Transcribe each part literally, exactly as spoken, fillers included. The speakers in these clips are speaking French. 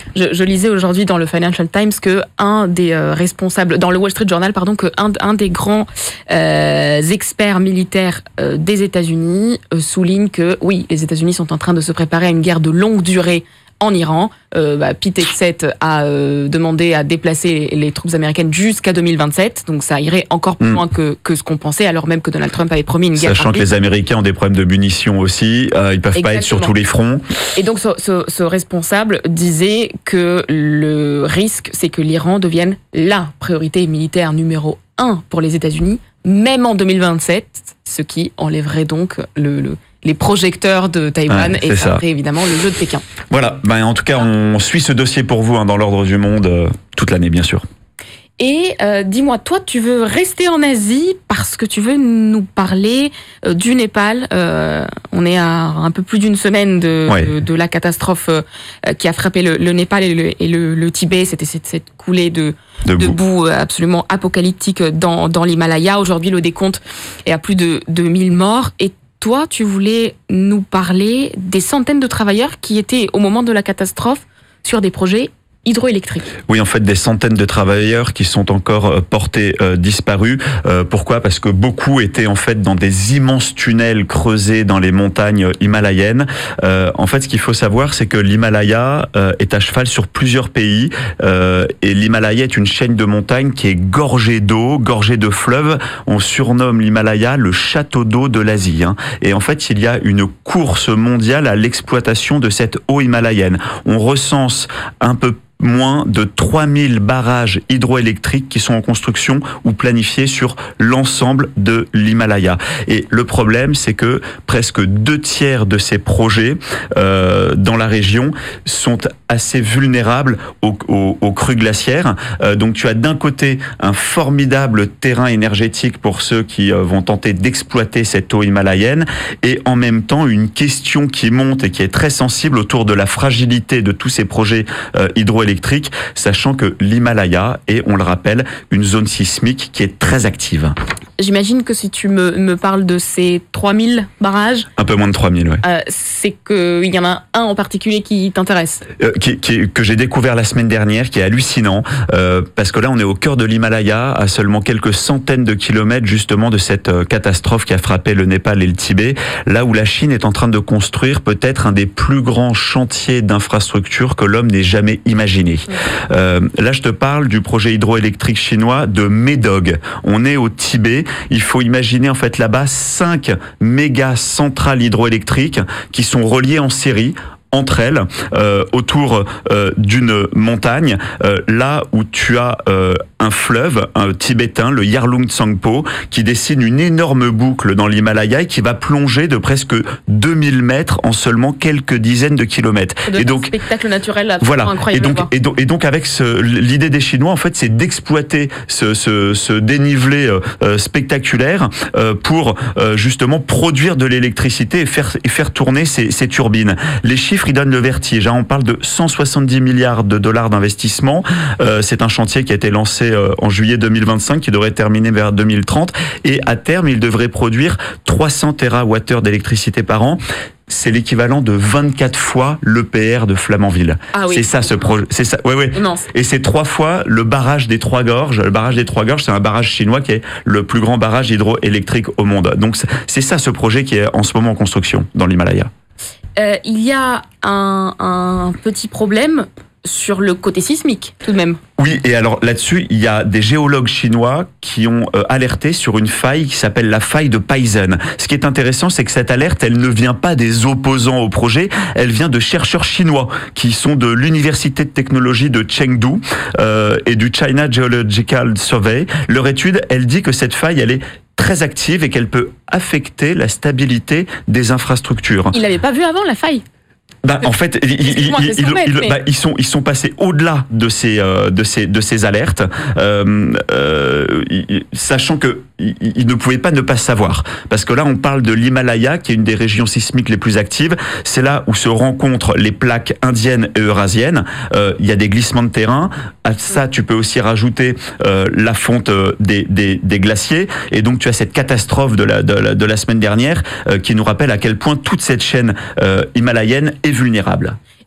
Je, je lisais aujourd'hui dans le Financial Times que un des euh, responsables, dans le Wall Street Journal, pardon, que un, un des grands euh, experts militaires euh, des États-Unis euh, souligne que oui, les États-Unis sont en train de se préparer à une guerre de longue durée en Iran. Euh, bah, Pete Hegseth a euh, demandé à déplacer les, les troupes américaines jusqu'à deux mille vingt-sept, donc ça irait encore plus mmh. loin que, que ce qu'on pensait, alors même que Donald Trump avait promis une guerre. Sachant rapide. que les Américains ont des problèmes de munitions aussi, euh, ils peuvent Exactement. pas être sur tous les fronts. Et donc ce, ce, ce responsable disait que le risque, c'est que l'Iran devienne la priorité militaire numéro un pour les États-Unis, même en deux mille vingt-sept, ce qui enlèverait donc le... le les projecteurs de Taïwan, ouais, et ça serait évidemment le jeu de Pékin. Voilà, ben, en tout cas, on suit ce dossier pour vous hein, dans l'ordre du monde euh, toute l'année, bien sûr. Et euh, dis-moi, toi, tu veux rester en Asie parce que tu veux nous parler euh, du Népal. Euh, on est à un peu plus d'une semaine de, ouais. de, de la catastrophe euh, qui a frappé le, le Népal et le, et le, le Tibet. C'était cette, cette coulée de, de, de boue absolument apocalyptique dans, dans l'Himalaya. Aujourd'hui, le décompte est à plus de, de mille morts. Et toi, tu voulais nous parler des centaines de travailleurs qui étaient, au moment de la catastrophe, sur des projets hydroélectriques. Oui, en fait, des centaines de travailleurs qui sont encore portés euh, disparus. Euh, pourquoi ? Parce que beaucoup étaient en fait dans des immenses tunnels creusés dans les montagnes himalayennes. Euh, en fait, ce qu'il faut savoir, c'est que l'Himalaya euh, est à cheval sur plusieurs pays. Euh, et l'Himalaya est une chaîne de montagnes qui est gorgée d'eau, gorgée de fleuves. On surnomme l'Himalaya le château d'eau de l'Asie. Hein. Et en fait, il y a une course mondiale à l'exploitation de cette eau himalayenne. On recense un peu moins de trois mille barrages hydroélectriques qui sont en construction ou planifiés sur l'ensemble de l'Himalaya. Et le problème, c'est que presque deux tiers de ces projets euh, dans la région sont assez vulnérables aux, aux, aux crues glaciaires. Euh, donc tu as d'un côté un formidable terrain énergétique pour ceux qui euh, vont tenter d'exploiter cette eau himalayenne, et en même temps une question qui monte et qui est très sensible autour de la fragilité de tous ces projets euh, hydroélectriques, sachant que l'Himalaya est, on le rappelle, une zone sismique qui est très active. J'imagine que si tu me, me parles de ces trois mille barrages... Un peu moins de trois mille, oui. Euh, c'est qu'il y en a un en particulier qui t'intéresse. Euh, qui, qui, que j'ai découvert la semaine dernière, qui est hallucinant, euh, parce que là, on est au cœur de l'Himalaya, à seulement quelques centaines de kilomètres, justement, de cette euh, catastrophe qui a frappé le Népal et le Tibet, là où la Chine est en train de construire peut-être un des plus grands chantiers d'infrastructure que l'homme n'ait jamais imaginé. Mmh. Euh, là, je te parle du projet hydroélectrique chinois de Médog. On est au Tibet. Il faut imaginer en fait là-bas cinq méga centrales hydroélectriques qui sont reliées en série entre elles, euh, autour euh, d'une montagne, euh, là où tu as euh, un fleuve un tibétain, le Yarlung Tsangpo, qui dessine une énorme boucle dans l'Himalaya et qui va plonger de presque deux mille mètres en seulement quelques dizaines de kilomètres. De et donc, un spectacle naturel voilà. incroyable. Et donc, et donc, et donc avec ce, l'idée des Chinois, en fait, c'est d'exploiter ce, ce, ce dénivelé euh, spectaculaire euh, pour euh, justement produire de l'électricité et faire, et faire tourner ces, ces turbines. Les chiffres, ils donnent le vertige. On parle de cent soixante-dix milliards de dollars d'investissement. Euh, c'est un chantier qui a été lancé euh, en juillet deux mille vingt-cinq, qui devrait terminer vers deux mille trente. Et à terme, il devrait produire trois cents térawattheures d'électricité par an. C'est l'équivalent de vingt-quatre fois l'E P R de Flamanville. Ah oui. C'est ça ce projet. C'est ça. Ouais, ouais. Immense. Et c'est trois fois le barrage des Trois Gorges. Le barrage des Trois Gorges, c'est un barrage chinois qui est le plus grand barrage hydroélectrique au monde. Donc c'est ça ce projet qui est en ce moment en construction dans l'Himalaya. Euh, il y a un, un petit problème sur le côté sismique, tout de même. Oui, et alors là-dessus, il y a des géologues chinois qui ont euh, alerté sur une faille qui s'appelle la faille de Paisen. Ce qui est intéressant, c'est que cette alerte, elle ne vient pas des opposants au projet, elle vient de chercheurs chinois qui sont de l'université de technologie de Chengdu euh, et du China Geological Survey. Leur étude, elle dit que cette faille, elle est très active et qu'elle peut affecter la stabilité des infrastructures. Il l'avait pas vu avant, la faille ? Bah, en fait, ils, ils, ils, ils, mais... bah, ils sont ils sont passés au-delà de ces euh, de ces de ces alertes, euh, euh, sachant que ils, ils ne pouvaient pas ne pas savoir, parce que là on parle de l'Himalaya qui est une des régions sismiques les plus actives. C'est là où se rencontrent les plaques indiennes et eurasiennes. Euh, il y a des glissements de terrain. À ça, tu peux aussi rajouter euh, la fonte des, des des glaciers, et donc tu as cette catastrophe de la de la, de la semaine dernière euh, qui nous rappelle à quel point toute cette chaîne euh, himalayenne est vulnérable.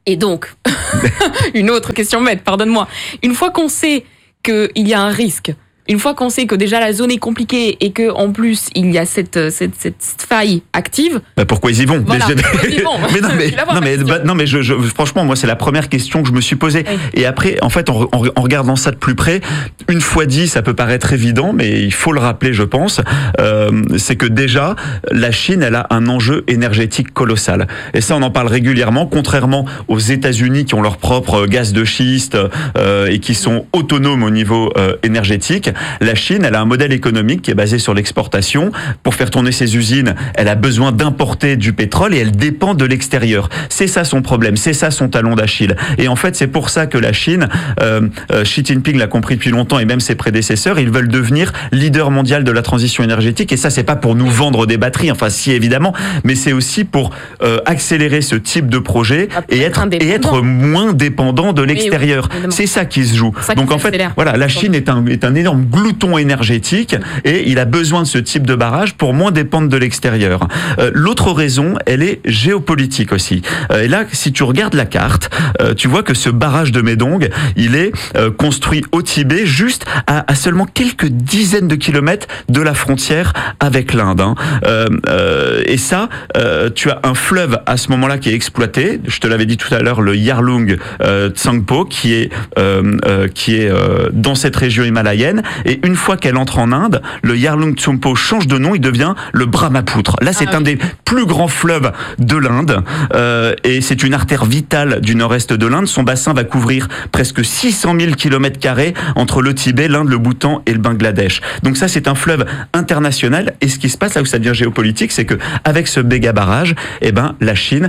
Et donc, une autre question bête, pardonne-moi. Une fois qu'on sait qu'il y a un risque, une fois qu'on sait que déjà la zone est compliquée et que en plus il y a cette cette, cette faille active, bah pourquoi ils y vont? Voilà, pourquoi ils y vont mais non mais non mais, bah, non mais je, je, franchement moi c'est la première question que je me suis posée. Oui. Et après en fait en, en, en regardant ça de plus près, une fois dit ça peut paraître évident, mais il faut le rappeler je pense, euh, c'est que déjà la Chine elle a un enjeu énergétique colossal. Et ça on en parle régulièrement, contrairement aux États-Unis qui ont leur propre gaz de schiste euh, et qui sont autonomes au niveau euh, énergétique. La Chine, elle a un modèle économique qui est basé sur l'exportation. Pour faire tourner ses usines, elle a besoin d'importer du pétrole et elle dépend de l'extérieur. C'est ça son problème, c'est ça son talon d'Achille. Et en fait, c'est pour ça que la Chine, euh, euh, Xi Jinping l'a compris depuis longtemps et même ses prédécesseurs, ils veulent devenir leader mondial de la transition énergétique. Et ça, c'est pas pour nous vendre des batteries, enfin si évidemment, mais c'est aussi pour euh, accélérer ce type de projet et être, et être moins dépendant de l'extérieur. Oui, oui, c'est ça qui se joue. Donc en fait, voilà, la Chine est un, est un énorme glouton énergétique et il a besoin de ce type de barrage pour moins dépendre de l'extérieur. Euh, l'autre raison, elle est géopolitique aussi. Euh, et là, si tu regardes la carte, euh, tu vois que ce barrage de Médong, il est euh, construit au Tibet, juste à, à seulement quelques dizaines de kilomètres de la frontière avec l'Inde. Hein. Euh, euh, et ça, euh, tu as un fleuve à ce moment-là qui est exploité. Je te l'avais dit tout à l'heure, le Yarlung euh, Tsangpo, qui est euh, euh, qui est euh, dans cette région himalayenne. Et une fois qu'elle entre en Inde, le Yarlung Tsangpo change de nom, il devient le Brahmapoutre. Là, c'est ah, un oui. des plus grands fleuves de l'Inde euh, et c'est une artère vitale du nord-est de l'Inde. Son bassin va couvrir presque six cent mille kilomètres carrés entre le Tibet, l'Inde, le Bhoutan et le Bangladesh. Donc ça, c'est un fleuve international. Et ce qui se passe là où ça devient géopolitique, c'est que avec ce méga barrage, eh ben, la Chine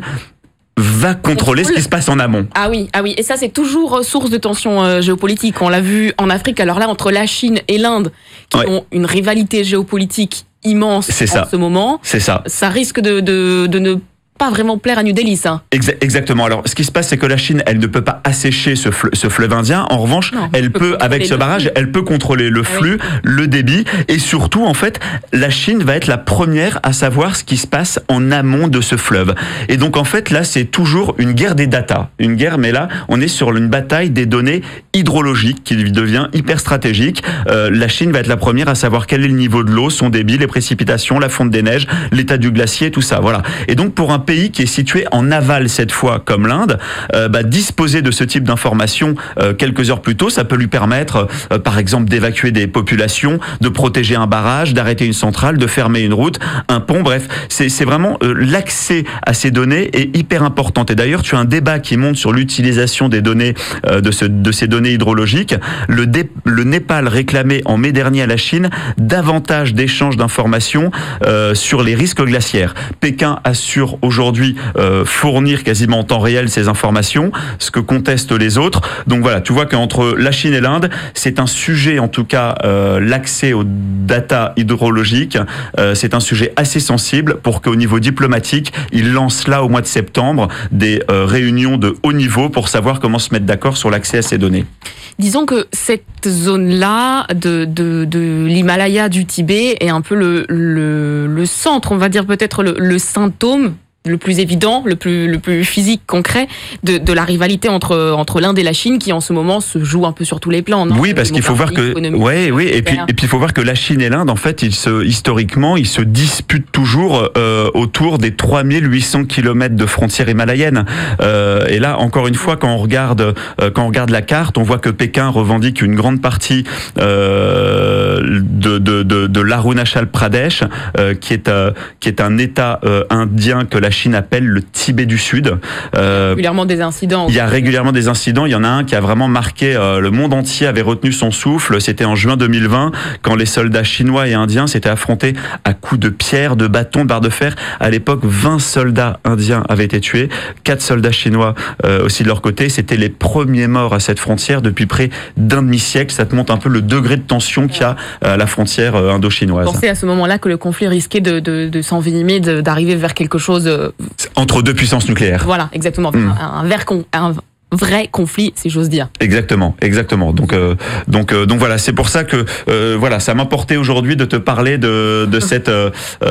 va contrôler ce qui se passe en amont. Ah oui, ah oui, et ça c'est toujours source de tension euh, géopolitique. On l'a vu en Afrique. Alors là, entre la Chine et l'Inde, qui ouais. ont une rivalité géopolitique immense c'est en ça. ce moment, c'est ça. Ça risque de, de, de ne pas vraiment plaire à New Delhi, ça. Exactement. Alors, ce qui se passe, c'est que la Chine, elle ne peut pas assécher ce, fleuve, ce fleuve indien. En revanche, non, elle peut, avec ce barrage, elle peut contrôler le flux, oui. le débit, et surtout, en fait, la Chine va être la première à savoir ce qui se passe en amont de ce fleuve. Et donc, en fait, là, c'est toujours une guerre des datas. Une guerre, mais là, on est sur une bataille des données hydrologiques qui devient hyper stratégique. Euh, la Chine va être la première à savoir quel est le niveau de l'eau, son débit, les précipitations, la fonte des neiges, l'état du glacier, tout ça. Voilà. Et donc, pour un pays qui est situé en aval cette fois comme l'Inde, euh, bah, disposer de ce type d'informations euh, quelques heures plus tôt, ça peut lui permettre euh, par exemple d'évacuer des populations, de protéger un barrage, d'arrêter une centrale, de fermer une route, un pont, bref, c'est, c'est vraiment euh, l'accès à ces données est hyper important. Et d'ailleurs, tu as un débat qui monte sur l'utilisation des données, euh, de, ce, de ces données hydrologiques. Le, dé, le Népal réclamait en mai dernier à la Chine davantage d'échanges d'informations euh, sur les risques glaciaires. Pékin assure aujourd'hui euh, fournir quasiment en temps réel ces informations, ce que contestent les autres. Donc voilà, tu vois qu'entre la Chine et l'Inde, c'est un sujet, en tout cas, euh, l'accès aux data hydrologiques, euh, c'est un sujet assez sensible pour qu'au niveau diplomatique, ils lancent là au mois de septembre des euh, réunions de haut niveau pour savoir comment se mettre d'accord sur l'accès à ces données. Disons que cette zone-là de, de, de l'Himalaya, du Tibet, est un peu le, le, le centre, on va dire peut-être le, le symptôme le plus évident, le plus, le plus physique, concret, de, de la rivalité entre, entre l'Inde et la Chine, qui en ce moment se joue un peu sur tous les plans. Non oui, parce qu'il faut voir que, ouais, oui, et puis, et puis il faut voir que la Chine et l'Inde, en fait, ils se, historiquement, ils se disputent toujours euh, autour des trois mille huit cents kilomètres de frontières himalayennes. Euh, et là, encore une fois, quand on regarde, euh, quand on regarde la carte, on voit que Pékin revendique une grande partie euh, de, de, de, de l'Arunachal Pradesh, euh, qui est, euh, qui est un État euh, indien que la Chine appelle le Tibet du Sud. Euh, régulièrement des incidents. Il y a régulièrement des incidents. Il y en a un qui a vraiment marqué, euh, le monde entier avait retenu son souffle. C'était en juin deux mille vingt, quand les soldats chinois et indiens s'étaient affrontés à coups de pierre, de bâton, de barre de fer. À l'époque, vingt soldats indiens avaient été tués, quatre soldats chinois euh, aussi de leur côté. C'était les premiers morts à cette frontière depuis près d'un demi-siècle. Ça te montre un peu le degré de tension qu'il y a à la frontière euh, indo-chinoise. Vous pensez à ce moment-là que le conflit risquait de, de, de s'envenimer, de, d'arriver vers quelque chose... Entre deux puissances nucléaires. Voilà, exactement. Mmh. Un, un, vers, un vrai conflit, si j'ose dire. Exactement, exactement. Donc, euh, donc, euh, donc voilà, c'est pour ça que euh, voilà, ça m'importait aujourd'hui de te parler de de cette euh,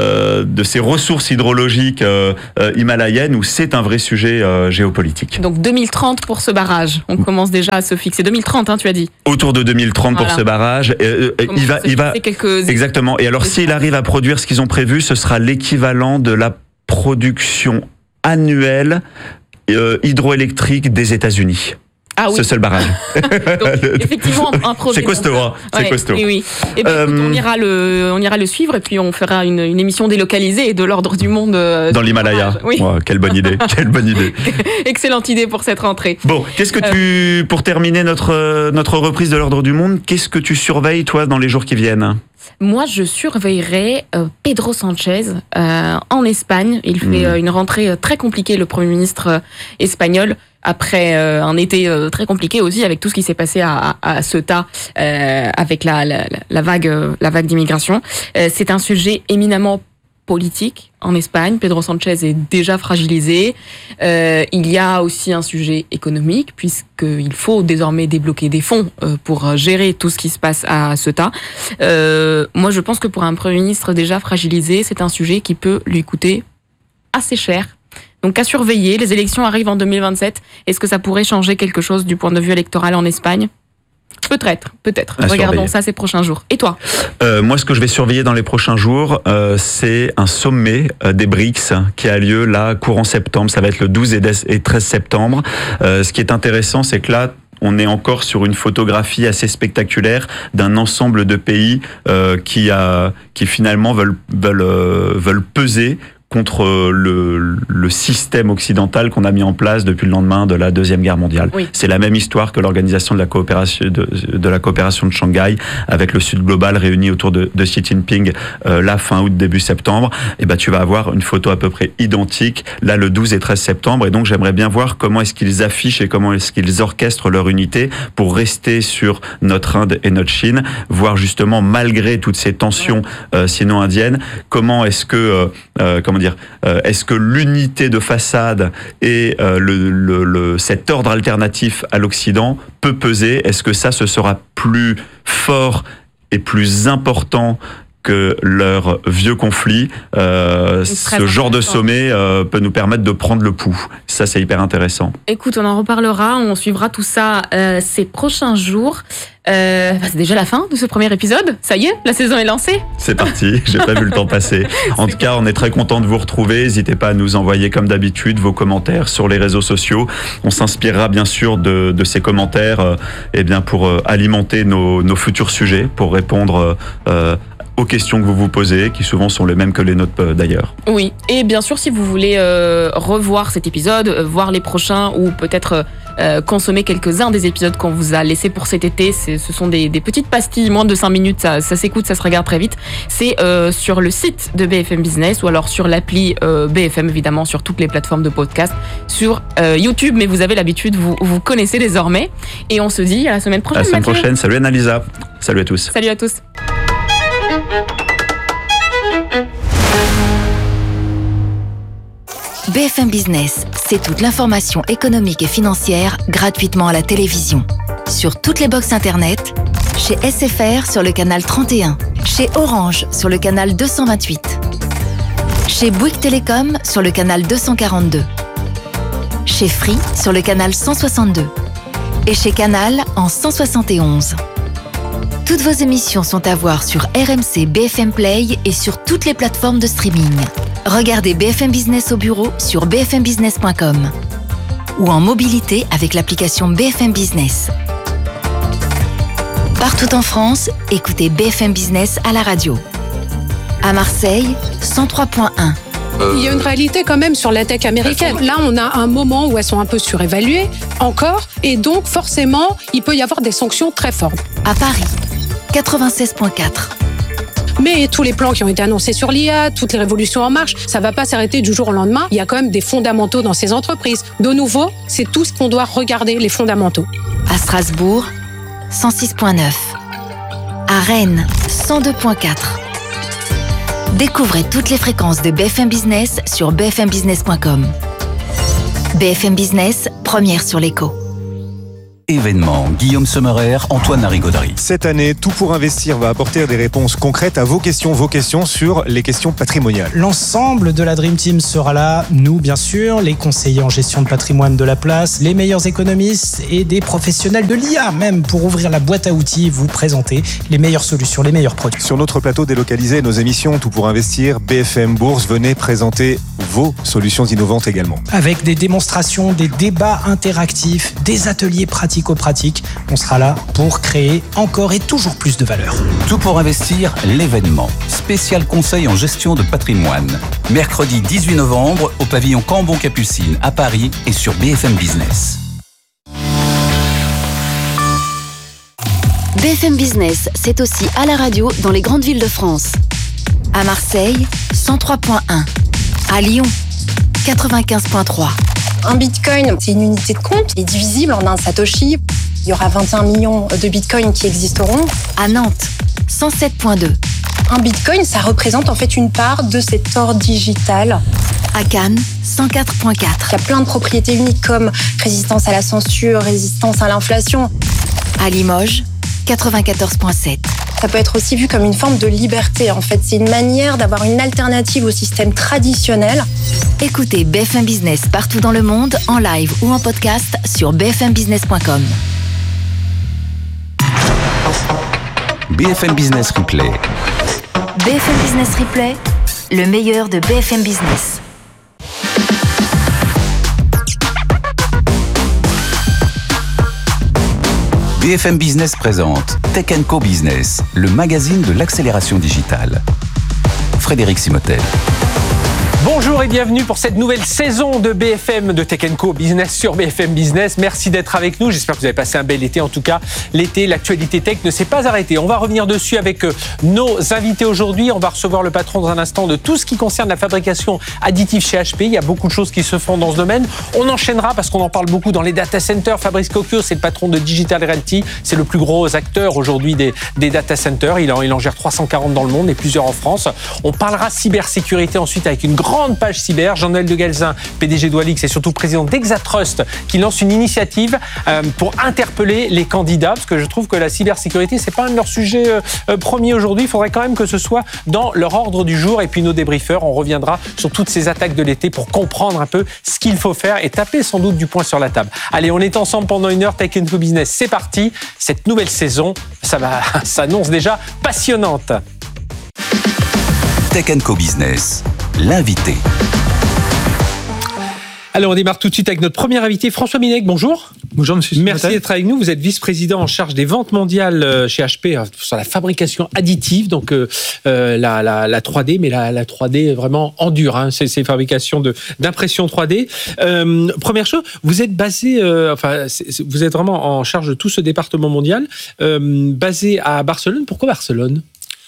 de ces ressources hydrologiques euh, himalayennes où c'est un vrai sujet euh, géopolitique. Donc deux mille trente pour ce barrage. On commence déjà à se fixer deux mille trente, hein, tu as dit. Autour de deux mille trente voilà. pour ce barrage. Euh, il va, il va. Quelques... Exactement. Et alors, s'il arrive à produire ce qu'ils ont prévu, ce sera l'équivalent de la production annuelle Euh, hydroélectrique des États-Unis. Ah oui. Ce seul barrage. Donc, effectivement, un projet. C'est costaud, hein. C'est ouais, costaud. Oui, oui. Et ben, euh, écoute, on ira le, on ira le suivre et puis on fera une, une émission délocalisée et de l'ordre du monde. Euh, dans l'Himalaya. Oui. Oh, quelle bonne idée. Quelle bonne idée. Excellente idée pour cette rentrée. Bon, qu'est-ce que euh, tu, pour terminer notre notre reprise de l'ordre du monde, qu'est-ce que tu surveilles toi dans les jours qui viennent? Moi, je surveillerai euh, Pedro Sanchez euh, en Espagne. Il fait euh, une rentrée euh, très compliquée, le Premier ministre euh, espagnol, après euh, un été euh, très compliqué aussi, avec tout ce qui s'est passé à, à, à Ceuta, euh, avec la, la, la vague, euh, la vague d'immigration. Euh, c'est un sujet éminemment politique en Espagne. Pedro Sanchez est déjà fragilisé. Euh, il y a aussi un sujet économique, puisqu'il faut désormais débloquer des fonds euh, pour gérer tout ce qui se passe à Ceuta. Euh, moi, je pense que pour un Premier ministre déjà fragilisé, c'est un sujet qui peut lui coûter assez cher. Donc à surveiller, les élections arrivent en deux mille vingt-sept. Est-ce que ça pourrait changer quelque chose du point de vue électoral en Espagne ? Peut-être, peut-être. À Regardons surveiller. Ça ces prochains jours. Et toi ? euh, Moi, ce que je vais surveiller dans les prochains jours, euh, c'est un sommet euh, des B R I C S qui a lieu là, courant septembre. Ça va être le douze et treize septembre. Euh, ce qui est intéressant, c'est que là, on est encore sur une photographie assez spectaculaire d'un ensemble de pays euh, qui, a, qui finalement veulent, veulent, euh, veulent peser contre le, le système occidental qu'on a mis en place depuis le lendemain de la Deuxième Guerre mondiale. Oui. C'est la même histoire que l'organisation de la coopération de, de la coopération de Shanghai, avec le Sud global réuni autour de, de Xi Jinping, euh, là fin août début septembre. Et ben tu vas avoir une photo à peu près identique là le douze et treize septembre. Et donc j'aimerais bien voir comment est-ce qu'ils affichent et comment est-ce qu'ils orchestrent leur unité pour rester sur notre Inde et notre Chine, voir justement malgré toutes ces tensions euh, sino-indiennes, comment est-ce que euh, euh, comment dire, euh, est-ce que l'unité de façade et euh, le, le, le, cet ordre alternatif à l'Occident peut peser? Est-ce que ça, ce sera plus fort et plus important que leur vieux conflit? euh, Ce genre de sommet euh, peut nous permettre de prendre le pouls. Ça, c'est hyper intéressant. Écoute, on en reparlera, on suivra tout ça euh, ces prochains jours. Euh, bah c'est déjà la fin de ce premier épisode. Ça y est, la saison est lancée. C'est parti, j'ai pas vu le temps passer. En tout cas, on est très content de vous retrouver. N'hésitez pas à nous envoyer, comme d'habitude, vos commentaires sur les réseaux sociaux. On s'inspirera bien sûr de, de ces commentaires euh, eh bien pour euh, alimenter nos, nos futurs sujets, pour répondre euh, aux questions que vous vous posez, qui souvent sont les mêmes que les nôtres euh, d'ailleurs. Oui, et bien sûr, si vous voulez euh, revoir cet épisode, euh, voir les prochains ou peut-être euh, consommer quelques-uns des épisodes qu'on vous a laissés pour cet été, c'est, ce sont des, des petites pastilles, moins de cinq minutes, ça, ça s'écoute, ça se regarde très vite. C'est euh, sur le site de B F M Business ou alors sur l'appli euh, B F M, évidemment, sur toutes les plateformes de podcast, sur euh, YouTube, mais vous avez l'habitude, vous, vous connaissez désormais. Et on se dit à la semaine prochaine. À la semaine Mathieu. prochaine. Salut Annalisa. Salut à tous. Salut à tous. B F M Business, c'est toute l'information économique et financière gratuitement à la télévision. Sur toutes les box internet, chez S F R sur le canal trente et un, chez Orange sur le canal deux cent vingt-huit, chez Bouygues Télécom sur le canal deux cent quarante-deux, chez Free sur le canal cent soixante-deux et chez Canal en cent soixante et onze. Toutes vos émissions sont à voir sur R M C B F M Play et sur toutes les plateformes de streaming. Regardez B F M Business au bureau sur b f m business point com ou en mobilité avec l'application B F M Business. Partout en France, écoutez B F M Business à la radio. À Marseille, cent trois point un. Il y a une réalité quand même sur la tech américaine. Là, on a un moment où elles sont un peu surévaluées, encore, et donc forcément, il peut y avoir des sanctions très fortes. À Paris, quatre-vingt-seize point quatre. Mais tous les plans qui ont été annoncés sur l'I A, toutes les révolutions en marche, ça ne va pas s'arrêter du jour au lendemain. Il y a quand même des fondamentaux dans ces entreprises. De nouveau, c'est tout ce qu'on doit regarder, les fondamentaux. À Strasbourg, cent six point neuf. À Rennes, cent deux point quatre. Découvrez toutes les fréquences de B F M Business sur b f m business point com. B F M Business, première sur l'écho. Événements, Guillaume Sommerer, Antoine Larigauderie. Cette année, Tout pour investir va apporter des réponses concrètes à vos questions, vos questions sur les questions patrimoniales. L'ensemble de la Dream Team sera là, nous bien sûr, les conseillers en gestion de patrimoine de la place, les meilleurs économistes et des professionnels de l'I A même pour ouvrir la boîte à outils, vous présenter les meilleures solutions, les meilleurs produits. Sur notre plateau délocalisé, nos émissions Tout pour investir, B F M Bourse, venez présenter vos solutions innovantes également. Avec des démonstrations, des débats interactifs, des ateliers pratico-pratiques, on sera là pour créer encore et toujours plus de valeur. Tout pour investir, l'événement. Spécial conseil en gestion de patrimoine. Mercredi dix-huit novembre au pavillon Cambon-Capucine à Paris et sur B F M Business. B F M Business, c'est aussi à la radio dans les grandes villes de France. À Marseille, cent trois virgule un. À Lyon, quatre-vingt-quinze virgule trois. Un bitcoin, c'est une unité de compte, il est divisible en un satoshi. Il y aura vingt et un millions de bitcoins qui existeront. À Nantes, cent sept virgule deux. Un bitcoin, ça représente en fait une part de cet or digital. À Cannes, cent quatre virgule quatre. Il y a plein de propriétés uniques comme résistance à la censure, résistance à l'inflation. À Limoges, quatre-vingt-quatorze virgule sept. Ça peut être aussi vu comme une forme de liberté. En fait, c'est une manière d'avoir une alternative au système traditionnel. Écoutez B F M Business partout dans le monde, en live ou en podcast sur b f m business point com. B F M Business Replay. B F M Business Replay, le meilleur de B F M Business. B F M Business présente Tech and Co Business, le magazine de l'accélération digitale. Frédéric Simotel. Bonjour et bienvenue pour cette nouvelle saison de B F M de Tech and Co Business sur B F M Business. Merci d'être avec nous. J'espère que vous avez passé un bel été. En tout cas, l'été, l'actualité tech ne s'est pas arrêtée. On va revenir dessus avec nos invités aujourd'hui. On va recevoir le patron dans un instant de tout ce qui concerne la fabrication additive chez H P. Il y a beaucoup de choses qui se font dans ce domaine. On enchaînera parce qu'on en parle beaucoup dans les data centers. Fabrice Cocchio, c'est le patron de Digital Realty. C'est le plus gros acteur aujourd'hui des, des data centers. Il en, il en gère trois cent quarante dans le monde et plusieurs en France. On parlera cybersécurité ensuite avec une grande grande page cyber. Jean-Noël de Galzin, P D G d'Oilix et surtout président d'Exatrust, qui lance une initiative euh, pour interpeller les candidats, parce que je trouve que la cybersécurité, c'est pas un de leurs sujets euh, premiers aujourd'hui. Il faudrait quand même que ce soit dans leur ordre du jour. Et puis nos débriefeurs, on reviendra sur toutes ces attaques de l'été pour comprendre un peu ce qu'il faut faire et taper sans doute du poing sur la table. Allez, on est ensemble pendant une heure. Tech and Co Business, c'est parti. Cette nouvelle saison, ça va, ça s'annonce déjà passionnante. Tech and Co Business, l'invité. Alors, on démarre tout de suite avec notre premier invité, François Minec. Bonjour. Bonjour, monsieur. Merci d'être avec nous. Vous êtes vice-président en charge des ventes mondiales chez H P sur la fabrication additive, donc euh, la, la, la trois D, mais la, la trois D vraiment en dur. Hein, c'est, c'est fabrication de, d'impression trois D. Euh, première chose, vous êtes basé, euh, enfin, c'est, vous êtes vraiment en charge de tout ce département mondial, euh, basé à Barcelone. Pourquoi Barcelone ?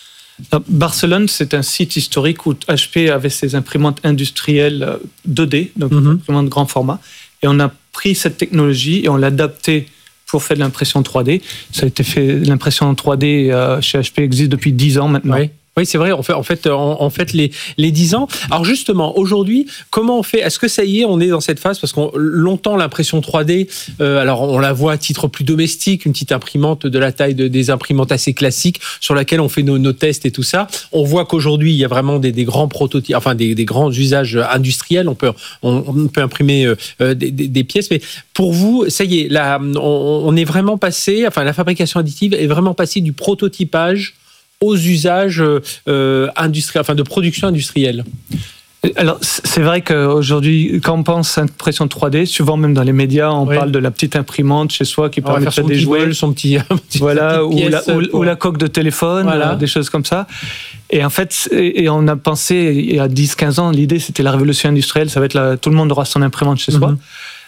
Barcelone, c'est un site historique où H P avait ses imprimantes industrielles deux D, donc mm-hmm. imprimantes de grand format. Et on a pris cette technologie et on l'a adaptée pour faire de l'impression trois D. Ça a été fait, l'impression trois D euh, chez H P existe depuis dix ans maintenant. Oui. Oui, c'est vrai. On fait, en fait, on, on fait les les dix ans. Alors justement, aujourd'hui, comment on fait ? Est-ce que ça y est, on est dans cette phase ? Parce qu'on longtemps l'impression trois D. Euh, alors on la voit à titre plus domestique, une petite imprimante de la taille de, des imprimantes assez classiques sur laquelle on fait nos, nos tests et tout ça. On voit qu'aujourd'hui il y a vraiment des, des grands prototypes, enfin des, des grands usages industriels. On peut on, on peut imprimer euh, des, des, des pièces. Mais pour vous, ça y est, là, on, on est vraiment passé. Enfin, la fabrication additive est vraiment passée du prototypage aux usages euh, industriels, enfin de production industrielle. Alors, c'est vrai qu'aujourd'hui, quand on pense à impression trois D, souvent même dans les médias, on oui. parle de la petite imprimante chez soi qui permet de faire des jouets, son petit, petit voilà, ou la, ou, ou la coque de téléphone, voilà. des choses comme ça. Et en fait, et on a pensé il y a dix quinze ans, l'idée c'était la révolution industrielle, ça va être la, tout le monde aura son imprimante chez mm-hmm. soi.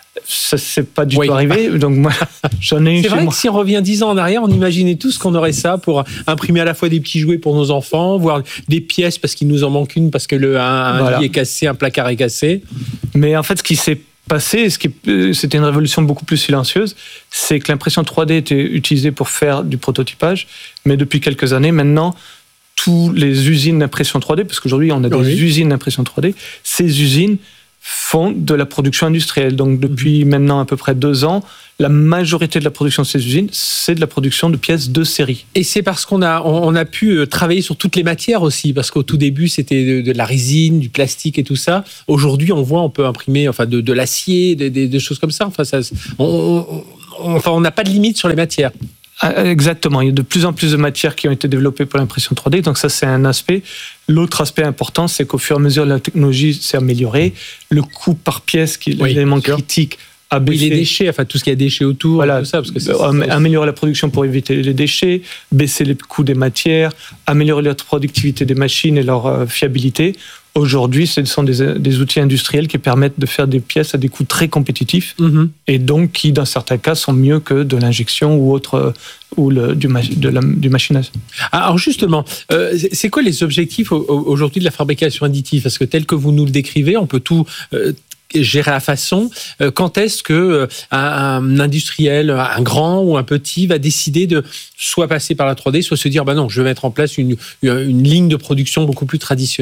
Ça c'est pas du oui. tout arrivé, donc moi j'en ai eu. C'est chez vrai moi. Que si on revient dix ans en arrière, on imaginait tous qu'on aurait ça pour imprimer à la fois des petits jouets pour nos enfants, voire des pièces parce qu'il nous en manque une parce que le un, voilà. un lit est cassé, un placard est cassé. Mais en fait, ce qui s'est passé, ce qui c'était une révolution beaucoup plus silencieuse, c'est que l'impression trois D était utilisée pour faire du prototypage, mais depuis quelques années maintenant, toutes les usines d'impression trois D, parce qu'aujourd'hui on a des oui. usines d'impression trois D, ces usines font de la production industrielle. Donc depuis mmh. maintenant à peu près deux ans, la majorité de la production de ces usines, c'est de la production de pièces de série. Et c'est parce qu'on a, on a pu travailler sur toutes les matières aussi, parce qu'au tout début, c'était de, de la résine, du plastique et tout ça. Aujourd'hui, on voit, on peut imprimer enfin, de, de l'acier, des, des, des choses comme ça. Enfin, ça on, on, enfin, on n'a pas de limite sur les matières. Exactement. Il y a de plus en plus de matières qui ont été développées pour l'impression trois D. Donc ça, c'est un aspect. L'autre aspect important, c'est qu'au fur et à mesure, la technologie s'est améliorée. Le coût par pièce, qui est oui, l'élément critique, a baissé. Oui, les déchets, enfin tout ce qu'il y a déchets autour, voilà, tout ça. Parce que c'est, c'est... Améliorer la production pour éviter les déchets, baisser les coûts des matières, améliorer la productivité des machines et leur euh, fiabilité. Aujourd'hui, ce sont des, des outils industriels qui permettent de faire des pièces à des coûts très compétitifs mm-hmm. et donc qui, dans certains cas, sont mieux que de l'injection ou autre ou le, du, de la, du machinage. Alors justement, euh, c'est quoi les objectifs aujourd'hui de la fabrication additive ? Parce que tel que vous nous le décrivez, on peut tout euh, gérer à façon. Euh, quand est-ce que euh, un, un industriel, un grand ou un petit, va décider de soit passer par la trois D, soit se dire bah non, je vais mettre en place une, une ligne de production beaucoup plus traditionnelle ?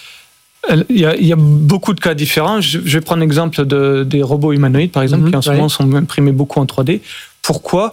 Il y, a, il y a beaucoup de cas différents. Je, je vais prendre l'exemple de, des robots humanoïdes, par exemple, mmh, qui en ce ouais. moment sont imprimés beaucoup en trois D. Pourquoi ?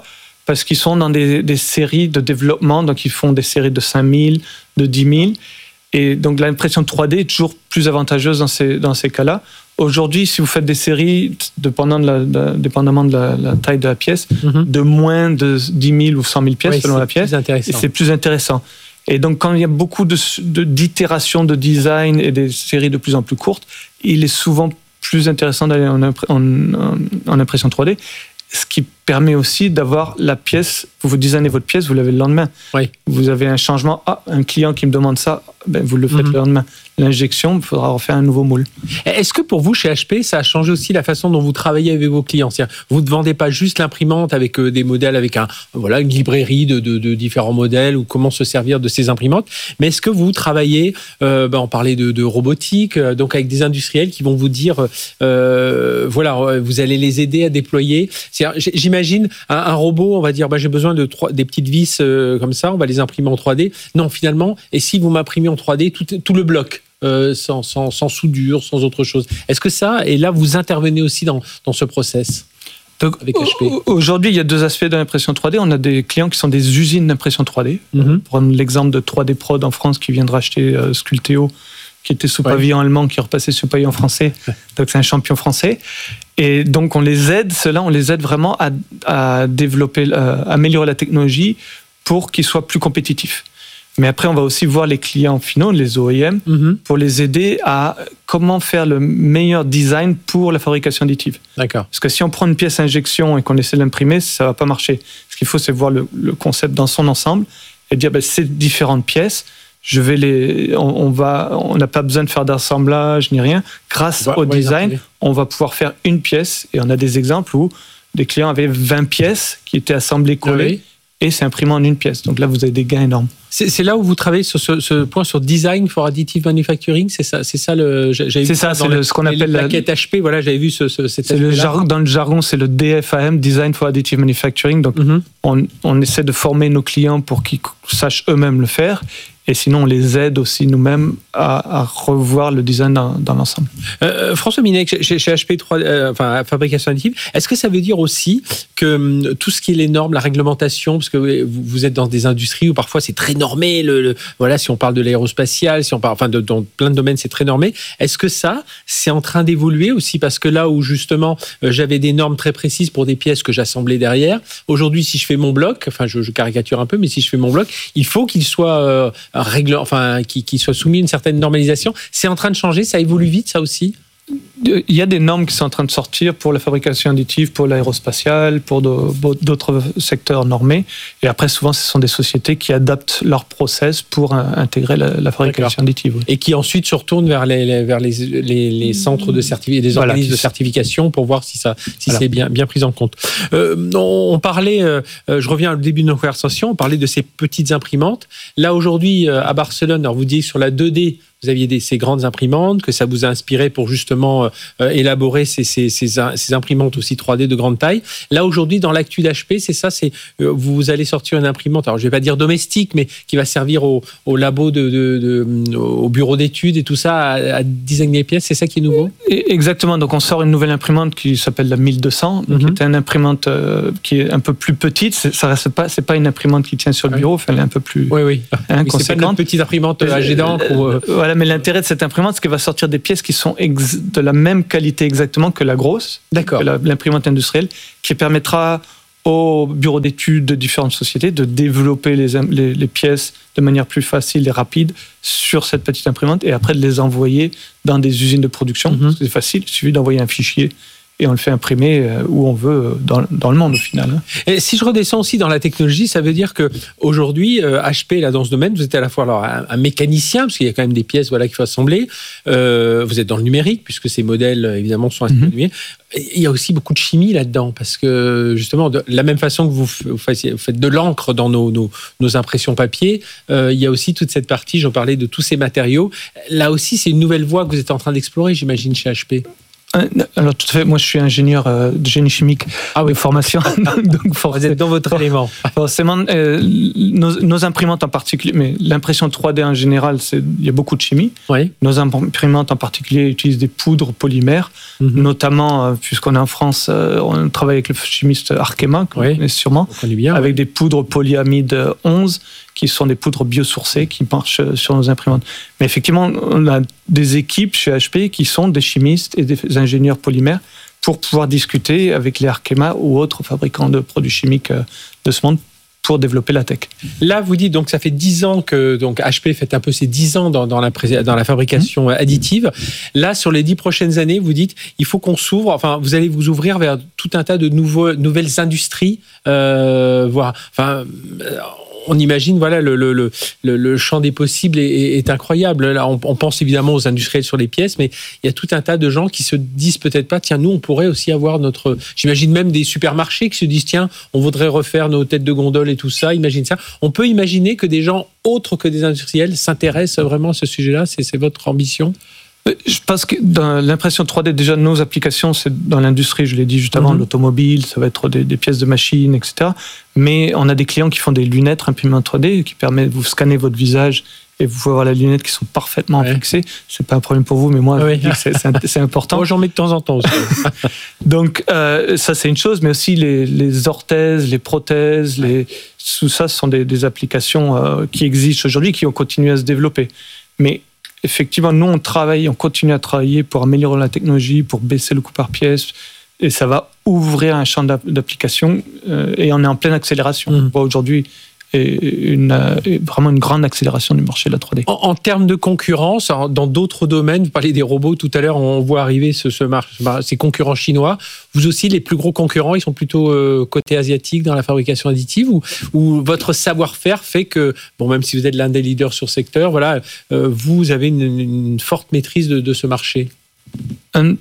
Parce qu'ils sont dans des, des séries de développement, donc ils font des séries de cinq mille, de dix mille. Et donc l'impression trois D est toujours plus avantageuse dans ces, dans ces cas-là. Aujourd'hui, si vous faites des séries, dépendant de la, de, dépendamment de la, la taille de la pièce, mmh. de moins de dix mille ou cent mille pièces ouais, selon la pièce, et c'est plus intéressant. Et donc, quand il y a beaucoup de, de, d'itérations de design et des séries de plus en plus courtes, il est souvent plus intéressant d'aller en, en, en, en impression trois D, ce qui permet aussi d'avoir la pièce, vous vous designez votre pièce, vous l'avez le lendemain. Oui. Vous avez un changement, ah, un client qui me demande ça, ben vous le faites mm-hmm. le lendemain. L'injection, il faudra refaire un nouveau moule. Est-ce que pour vous, chez H P, ça a changé aussi la façon dont vous travaillez avec vos clients ? C'est-à-dire, vous ne vendez pas juste l'imprimante avec des modèles, avec un, voilà, une librairie de, de, de différents modèles ou comment se servir de ces imprimantes, mais est-ce que vous travaillez, euh, ben on parlait de, de robotique, donc avec des industriels qui vont vous dire, euh, voilà, vous allez les aider à déployer. C'est-à-dire, j'imagine un, un robot, on va dire, ben j'ai besoin de trois, des petites vis euh, comme ça, on va les imprimer en trois D. Non, finalement, et si vous m'imprimez en trois D tout, tout le bloc Euh, sans, sans, sans soudure, sans autre chose. Est-ce que ça, et là, vous intervenez aussi dans, dans ce process donc, avec H P ? Aujourd'hui, il y a deux aspects de l'impression trois D. On a des clients qui sont des usines d'impression trois D. Mm-hmm. Pour prendre l'exemple de trois D Prod en France qui vient de racheter euh, Sculpteo, qui était sous ouais. pavillon allemand, qui est repassé sous pavillon français. Donc, c'est un champion français. Et donc, on les aide, ceux-là, on les aide vraiment à, à développer, euh, améliorer la technologie pour qu'ils soient plus compétitifs. Mais après, on va aussi voir les clients finaux, les O E M, mm-hmm. pour les aider à comment faire le meilleur design pour la fabrication additive. D'accord. Parce que si on prend une pièce injection et qu'on essaie de l'imprimer, ça ne va pas marcher. Ce qu'il faut, c'est voir le, le concept dans son ensemble et dire, ben, ces différentes pièces, je vais les, on, on va, on n'a pas besoin de faire d'assemblage ni rien. Grâce ouais, au ouais, design, on va pouvoir faire une pièce. Et on a des exemples où des clients avaient vingt pièces qui étaient assemblées, collées. Oui. Et c'est imprimé en une pièce. Donc là, vous avez des gains énormes. C'est, c'est là où vous travaillez sur ce, ce point sur design for additive manufacturing. C'est ça, c'est ça le. J'avais c'est ça, c'est le, ce qu'on appelle la plaquette H P. Voilà, j'avais vu ce. ce c'est le jargon, dans le jargon, c'est le D F A M, Design for Additive Manufacturing. Donc, mm-hmm. on, on essaie de former nos clients pour qu'ils sachent eux-mêmes le faire. Et sinon, on les aide aussi nous-mêmes à, à revoir le design dans, dans l'ensemble. Euh, François Minec, chez, chez H P trois, euh, enfin, fabrication additive, est-ce que ça veut dire aussi que hum, tout ce qui est les normes, la réglementation, parce que vous, vous êtes dans des industries où parfois c'est très normé, le, le, voilà, si on parle de l'aérospatial, si on parle, enfin, de, dans plein de domaines, c'est très normé. Est-ce que ça, c'est en train d'évoluer aussi? Parce que là où justement, euh, j'avais des normes très précises pour des pièces que j'assemblais derrière, aujourd'hui, si je fais mon bloc, enfin, je, je caricature un peu, mais si je fais mon bloc, il faut qu'il soit euh, règle, enfin, qu'il, qu'il soit soumis à une certaine normalisation. C'est en train de changer, ça évolue vite, ça aussi? Il y a des normes qui sont en train de sortir pour la fabrication additive, pour l'aérospatiale, pour d'autres secteurs normés. Et après, souvent, ce sont des sociétés qui adaptent leur process pour intégrer la, la fabrication additive. Oui. Et qui ensuite se retournent vers les, les, vers les, les, les centres de certification, des organismes voilà, de certification pour voir si, ça, si voilà. c'est bien, bien pris en compte. Euh, on, on parlait, euh, je reviens au début de notre conversation, on parlait de ces petites imprimantes. Là, aujourd'hui, à Barcelone, alors vous dites sur la deux D, vous aviez des, ces grandes imprimantes, que ça vous a inspiré pour justement euh, élaborer ces, ces, ces, ces imprimantes aussi trois D de grande taille. Là, aujourd'hui, dans l'actu d'H P, c'est ça, c'est euh, vous allez sortir une imprimante, alors je vais pas dire domestique, mais qui va servir au, au labo, de, de, de, au bureau d'études et tout ça, à, à designer les pièces. C'est ça qui est nouveau? Exactement. Donc, on sort une nouvelle imprimante qui s'appelle la mille deux cents, mm-hmm. qui est une imprimante euh, qui est un peu plus petite. C'est, ça reste pas, c'est pas une imprimante qui tient sur le bureau, elle est un peu plus oui, oui. Hein, c'est pas une petite imprimante à jet d'encre. Ou, euh... Voilà, mais l'intérêt de cette imprimante, c'est qu'elle va sortir des pièces qui sont ex- de la même qualité exactement que la grosse, D'accord. que la, l'imprimante industrielle, qui permettra aux bureaux d'études de différentes sociétés de développer les, les, les pièces de manière plus facile et rapide sur cette petite imprimante et après de les envoyer dans des usines de production. Mm-hmm. C'est facile, il suffit d'envoyer un fichier et on le fait imprimer où on veut dans, dans le monde au final. Et si je redescends aussi dans la technologie, ça veut dire qu'aujourd'hui, euh, H P, là, dans ce domaine, vous êtes à la fois alors, un, un mécanicien, parce qu'il y a quand même des pièces voilà, qu'il faut assembler, euh, vous êtes dans le numérique, puisque ces modèles, évidemment, sont inspirés. Mm-hmm. Il y a aussi beaucoup de chimie là-dedans, parce que justement, de la même façon que vous, vous, fassiez, vous faites de l'encre dans nos, nos, nos impressions papier, euh, il y a aussi toute cette partie, j'en parlais de tous ces matériaux. Là aussi, c'est une nouvelle voie que vous êtes en train d'explorer, j'imagine, chez H P. Alors tout à fait, moi je suis ingénieur euh, de génie chimique ah oui. de formation. Donc vous êtes dans votre élément. Forcément, euh, nos, nos imprimantes en particulier, mais l'impression trois D en général, c'est, il y a beaucoup de chimie. Oui. Nos imprimantes en particulier utilisent des poudres polymères, mm-hmm. notamment, euh, puisqu'on est en France, euh, on travaille avec le chimiste Arkema, que oui. vous connaissez sûrement, on connaît bien, avec oui. des poudres polyamide onze, qui sont des poudres biosourcées qui marchent sur nos imprimantes. Mais effectivement, on a des équipes chez H P qui sont des chimistes et des ingénieurs polymères pour pouvoir discuter avec les Arkema ou autres fabricants de produits chimiques de ce monde pour développer la tech. Là, vous dites, donc ça fait dix ans que donc, H P fait un peu ses dix ans dans, dans, la, dans la fabrication mmh. additive. Là, sur les dix prochaines années, vous dites, il faut qu'on s'ouvre, enfin, vous allez vous ouvrir vers tout un tas de nouveaux, nouvelles industries, euh, voire, enfin, on imagine, voilà, le, le, le, le champ des possibles est, est incroyable. Là, on, on pense évidemment aux industriels sur les pièces, mais il y a tout un tas de gens qui se disent peut-être pas, tiens, nous, on pourrait aussi avoir notre... J'imagine même des supermarchés qui se disent, tiens, on voudrait refaire nos têtes de gondole et tout ça, imagine ça. On peut imaginer que des gens autres que des industriels s'intéressent vraiment à ce sujet-là, c'est, c'est votre ambition ? Je pense que dans l'impression trois D, déjà, nos applications, c'est dans l'industrie, je l'ai dit juste avant, mm-hmm. l'automobile, ça va être des, des pièces de machines, et cetera. Mais on a des clients qui font des lunettes imprimées en trois D, qui permettent de vous scanner votre visage et vous pouvez avoir les lunettes qui sont parfaitement ouais. fixées. C'est pas un problème pour vous, mais moi, oui. c'est, c'est, c'est important. Moi, j'en mets de temps en temps aussi. Donc, euh, ça, c'est une chose, mais aussi les, les orthèses, les prothèses, les, tout ça, ce sont des, des applications euh, qui existent aujourd'hui, qui ont continué à se développer. Mais effectivement, nous, on travaille, on continue à travailler pour améliorer la technologie, pour baisser le coût par pièce, et ça va ouvrir un champ d'application, euh, et on est en pleine accélération. Mmh. On voit aujourd'hui une, vraiment une grande accélération du marché de la trois D. En, en termes de concurrence, dans d'autres domaines, vous parlez des robots tout à l'heure, on voit arriver ce, ce marché, ces concurrents chinois. Vous aussi, les plus gros concurrents, ils sont plutôt euh, côté asiatique dans la fabrication additive, ou, ou votre savoir-faire fait que, bon, même si vous êtes l'un des leaders sur ce secteur, voilà, euh, vous avez une, une forte maîtrise de, de ce marché. Un...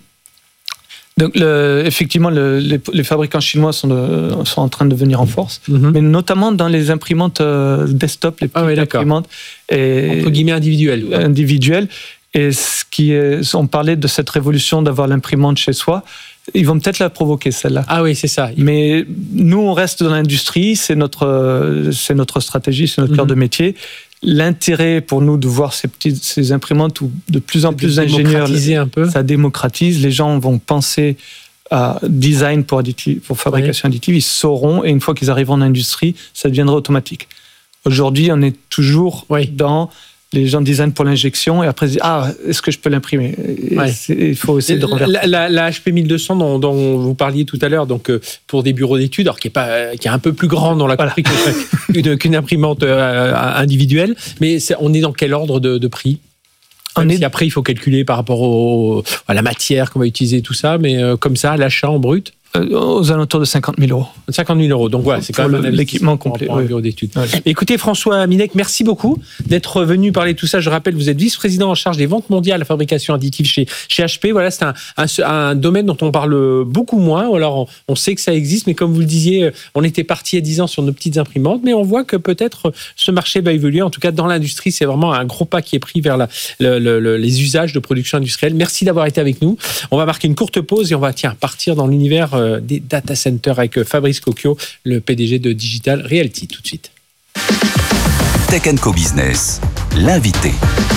Donc, le, effectivement, le, les, les fabricants chinois sont, de, sont en train de venir en force, mm-hmm. mais notamment dans les imprimantes euh, desktop, les petites ah oui, imprimantes et, entre guillemets individuelles. individuelles. Et ce qui est, on parlait de cette révolution d'avoir l'imprimante chez soi. Ils vont peut-être la provoquer, celle-là. Ah oui, c'est ça. Mais nous, on reste dans l'industrie, c'est notre, c'est notre stratégie, c'est notre mm-hmm. cœur de métier. L'intérêt pour nous de voir ces petites ces imprimantes où de plus en plus d'ingénieurs, un peu. Ça démocratise. Les gens vont penser à design pour, additive, pour fabrication oui. additive, ils sauront, et une fois qu'ils arrivent en industrie, ça deviendra automatique. Aujourd'hui, on est toujours oui. dans les gens designent pour l'injection et après ils disent ah est-ce que je peux l'imprimer ouais. Il faut essayer de revertir. La, la, la H P mille deux cents dont, dont vous parliez tout à l'heure, donc euh, pour des bureaux d'études, alors qui est pas qui est un peu plus grand dans la voilà. qu'une, qu'une imprimante euh, individuelle, mais c'est, on est dans quel ordre de, de prix? Même si est... après il faut calculer par rapport au, à la matière qu'on va utiliser tout ça, mais euh, comme ça l'achat en brut. Euh, aux alentours de cinquante mille euros. cinquante mille euros, donc voilà, c'est quand pour même le, l'équipement complet. Pour un bureau d'études. Ouais. Écoutez, François Minec, merci beaucoup d'être venu parler de tout ça. Je rappelle, vous êtes vice-président en charge des ventes mondiales à la fabrication additive chez, chez H P. Voilà, c'est un, un, un domaine dont on parle beaucoup moins. Alors, on, on sait que ça existe, mais comme vous le disiez, on était parti il y a dix ans sur nos petites imprimantes, mais on voit que peut-être ce marché va évoluer. En tout cas, dans l'industrie, c'est vraiment un gros pas qui est pris vers la, le, le, le, les usages de production industrielle. Merci d'avoir été avec nous. On va marquer une courte pause et on va tiens, partir dans l'univers des data centers avec Fabrice Cocchio, le P D G de Digital Realty. Tout de suite. Tech and Co Business, l'invité.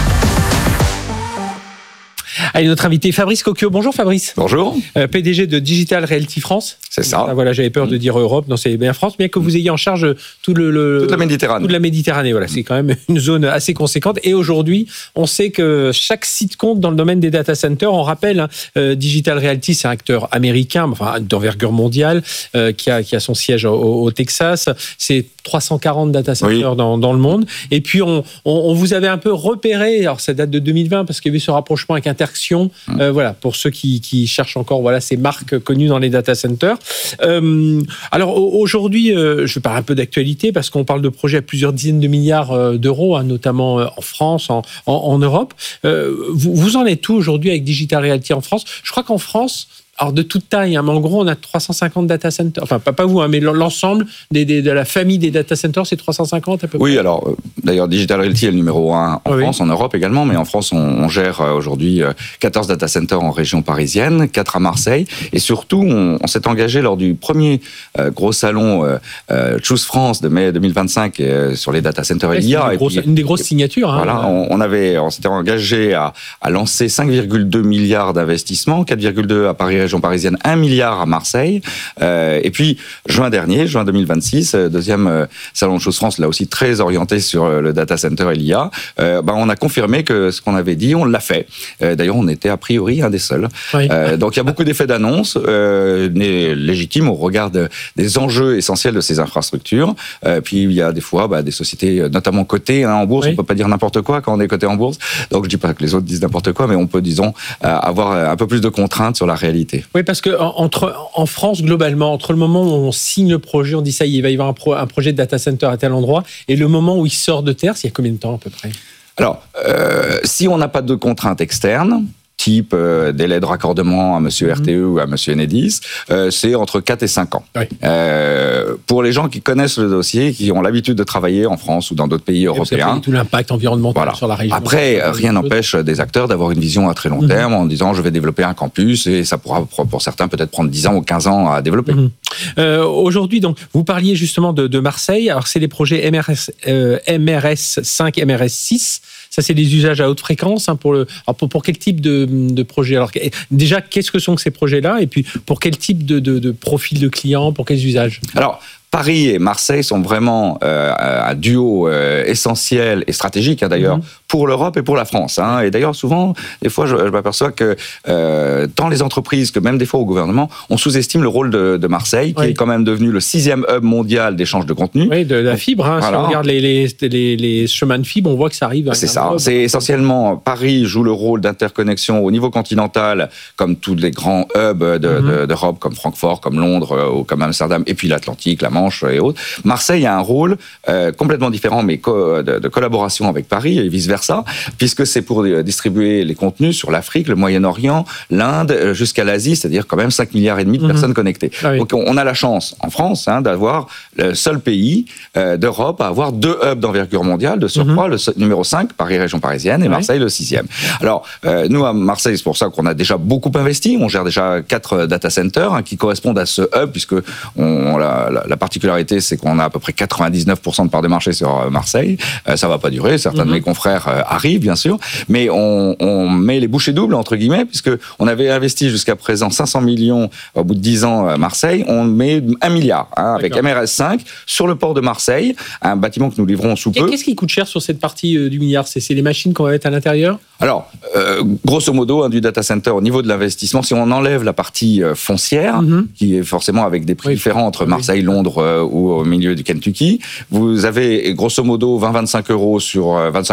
Allez, notre invité Fabrice Cocchio. Bonjour Fabrice. Bonjour. Euh, P D G de Digital Realty France. C'est ça. Ah, voilà, j'avais peur de dire Europe, non, c'est bien France, bien que vous ayez en charge tout le, le toute la Méditerranée. Toute la Méditerranée, voilà, c'est quand même une zone assez conséquente. Et aujourd'hui, on sait que chaque site compte dans le domaine des data centers. On rappelle, hein, euh, Digital Realty, c'est un acteur américain, enfin d'envergure mondiale, euh, qui a qui a son siège au, au Texas. C'est trois cent quarante data centers oui. dans, dans le monde. Et puis on, on, on vous avait un peu repéré. Alors ça date de deux mille vingt parce qu'il y avait ce rapprochement avec Interxion. Hum. Euh, voilà, pour ceux qui, qui cherchent encore, voilà, ces marques connues dans les data centers. Euh, alors aujourd'hui, euh, je vais parler un peu d'actualité parce qu'on parle de projets à plusieurs dizaines de milliards d'euros, hein, notamment en France, en, en, en Europe. Euh, vous, vous en êtes où aujourd'hui avec Digital Realty en France ? Je crois qu'en France, alors de toute taille, hein, mais en gros, on a trois cent cinquante data centers. Enfin, pas, pas vous, hein, mais l'ensemble des, des, de la famille des data centers, c'est trois cent cinquante à peu près. Oui, alors euh, d'ailleurs, Digital Realty est le numéro un en oui. France, en Europe également, mais en France, on, on gère euh, aujourd'hui euh, quatorze data centers en région parisienne, quatre à Marseille, et surtout, on, on s'est engagé lors du premier euh, gros salon euh, euh, Choose France de mai deux mille vingt-cinq euh, sur les data centers ouais, I A. Une, grosse, une des grosses signatures. Hein, voilà, on, on avait, on s'était engagé à, à lancer cinq virgule deux milliards d'investissements, quatre virgule deux à Paris région parisienne, un milliard à Marseille. Euh, et puis, juin dernier, juin deux mille vingt-six, deuxième euh, salon de Choose France, là aussi très orienté sur euh, le data center et l'I A, euh, bah, on a confirmé que ce qu'on avait dit, on l'a fait. Euh, d'ailleurs, on était a priori un des seuls. Oui. Euh, donc, il y a beaucoup d'effets d'annonce, euh, légitimes au regard de, des enjeux essentiels de ces infrastructures. Euh, puis, il y a des fois bah, des sociétés, notamment cotées hein, en bourse. Oui. On peut pas dire n'importe quoi quand on est coté en bourse. Donc, je dis pas que les autres disent n'importe quoi, mais on peut, disons, euh, avoir un peu plus de contraintes sur la réalité. Oui, parce que entre, en France, globalement, entre le moment où on signe le projet, on dit ça, il va y avoir un, pro, un projet de data center à tel endroit, et le moment où il sort de terre, il y a combien de temps à peu près ? Alors, euh, si on n'a pas de contraintes externes, type euh, délai de raccordement à monsieur mmh. R T E ou à monsieur Enedis, euh, c'est entre quatre et cinq ans. Oui. Euh, pour les gens qui connaissent le dossier, qui ont l'habitude de travailler en France ou dans d'autres pays et européens. Tout l'impact environnemental voilà. sur la région. Après, rien n'empêche des acteurs d'avoir une vision à très long mmh. terme en disant je vais développer un campus et ça pourra pour certains peut-être prendre dix ans ou quinze ans à développer. Mmh. Euh, aujourd'hui, donc, vous parliez justement de, de Marseille. Alors, c'est les projets M R S, euh, M R S cinq, M R S six. Ça, c'est des usages à haute fréquence. Hein, pour, le, alors pour, pour quel type de, de projet ? Alors, déjà, qu'est-ce que sont que ces projets-là ? Et puis, pour quel type de, de, de profil de client ? Pour quels usages ? Alors, Paris et Marseille sont vraiment euh, un duo euh, essentiel et stratégique, hein, d'ailleurs, mmh. pour l'Europe et pour la France. Hein. Et d'ailleurs, souvent, des fois, je, je m'aperçois que euh, tant les entreprises que même des fois au gouvernement, on sous-estime le rôle de, de Marseille, qui oui. est quand même devenu le sixième hub mondial d'échange de contenu. Oui, de la fibre. Hein. Voilà. Si on regarde les, les, les, les chemins de fibre, on voit que ça arrive. C'est ça. Hub. C'est essentiellement, Paris joue le rôle d'interconnexion au niveau continental, comme tous les grands hubs de, mmh. de, d'Europe, comme Francfort, comme Londres, ou comme Amsterdam, et puis l'Atlantique, la Manche et autres. Marseille a un rôle euh, complètement différent, mais co- de, de collaboration avec Paris et vice-versa, puisque c'est pour distribuer les contenus sur l'Afrique, le Moyen-Orient, l'Inde, jusqu'à l'Asie, c'est-à-dire quand même cinq milliards et demi de mmh. personnes connectées. Ah oui. Donc on a la chance, en France, hein, d'avoir le seul pays euh, d'Europe à avoir deux hubs d'envergure mondiale, de surcroît, mmh. le numéro cinq, Paris région parisienne, et Marseille oui. le sixième. Alors, euh, nous, à Marseille, c'est pour ça qu'on a déjà beaucoup investi, on gère déjà quatre data centers hein, qui correspondent à ce hub, puisque on, on la, la, la particularité, c'est qu'on a à peu près quatre-vingt-dix-neuf pour cent de part de marché sur Marseille. Euh, ça va pas durer. Certains mm-hmm. de mes confrères euh, arrivent, bien sûr. Mais on, on met les bouchées doubles, entre guillemets, puisque on avait investi jusqu'à présent cinq cents millions au bout de dix ans à Marseille. On met un milliard, hein, avec M R S cinq sur le port de Marseille, un bâtiment que nous livrons sous peu. Et qu'est-ce qui coûte cher sur cette partie euh, du milliard ? C'est, c'est les machines qu'on va mettre à l'intérieur ? Alors, euh, grosso modo, hein, du data center, au niveau de l'investissement, si on enlève la partie euh, foncière, mm-hmm. qui est forcément avec des prix oui. différents entre Marseille, oui. Londres euh, ou au milieu du Kentucky, vous avez grosso modo vingt à vingt-cinq euros sur vingt-cinq pour cent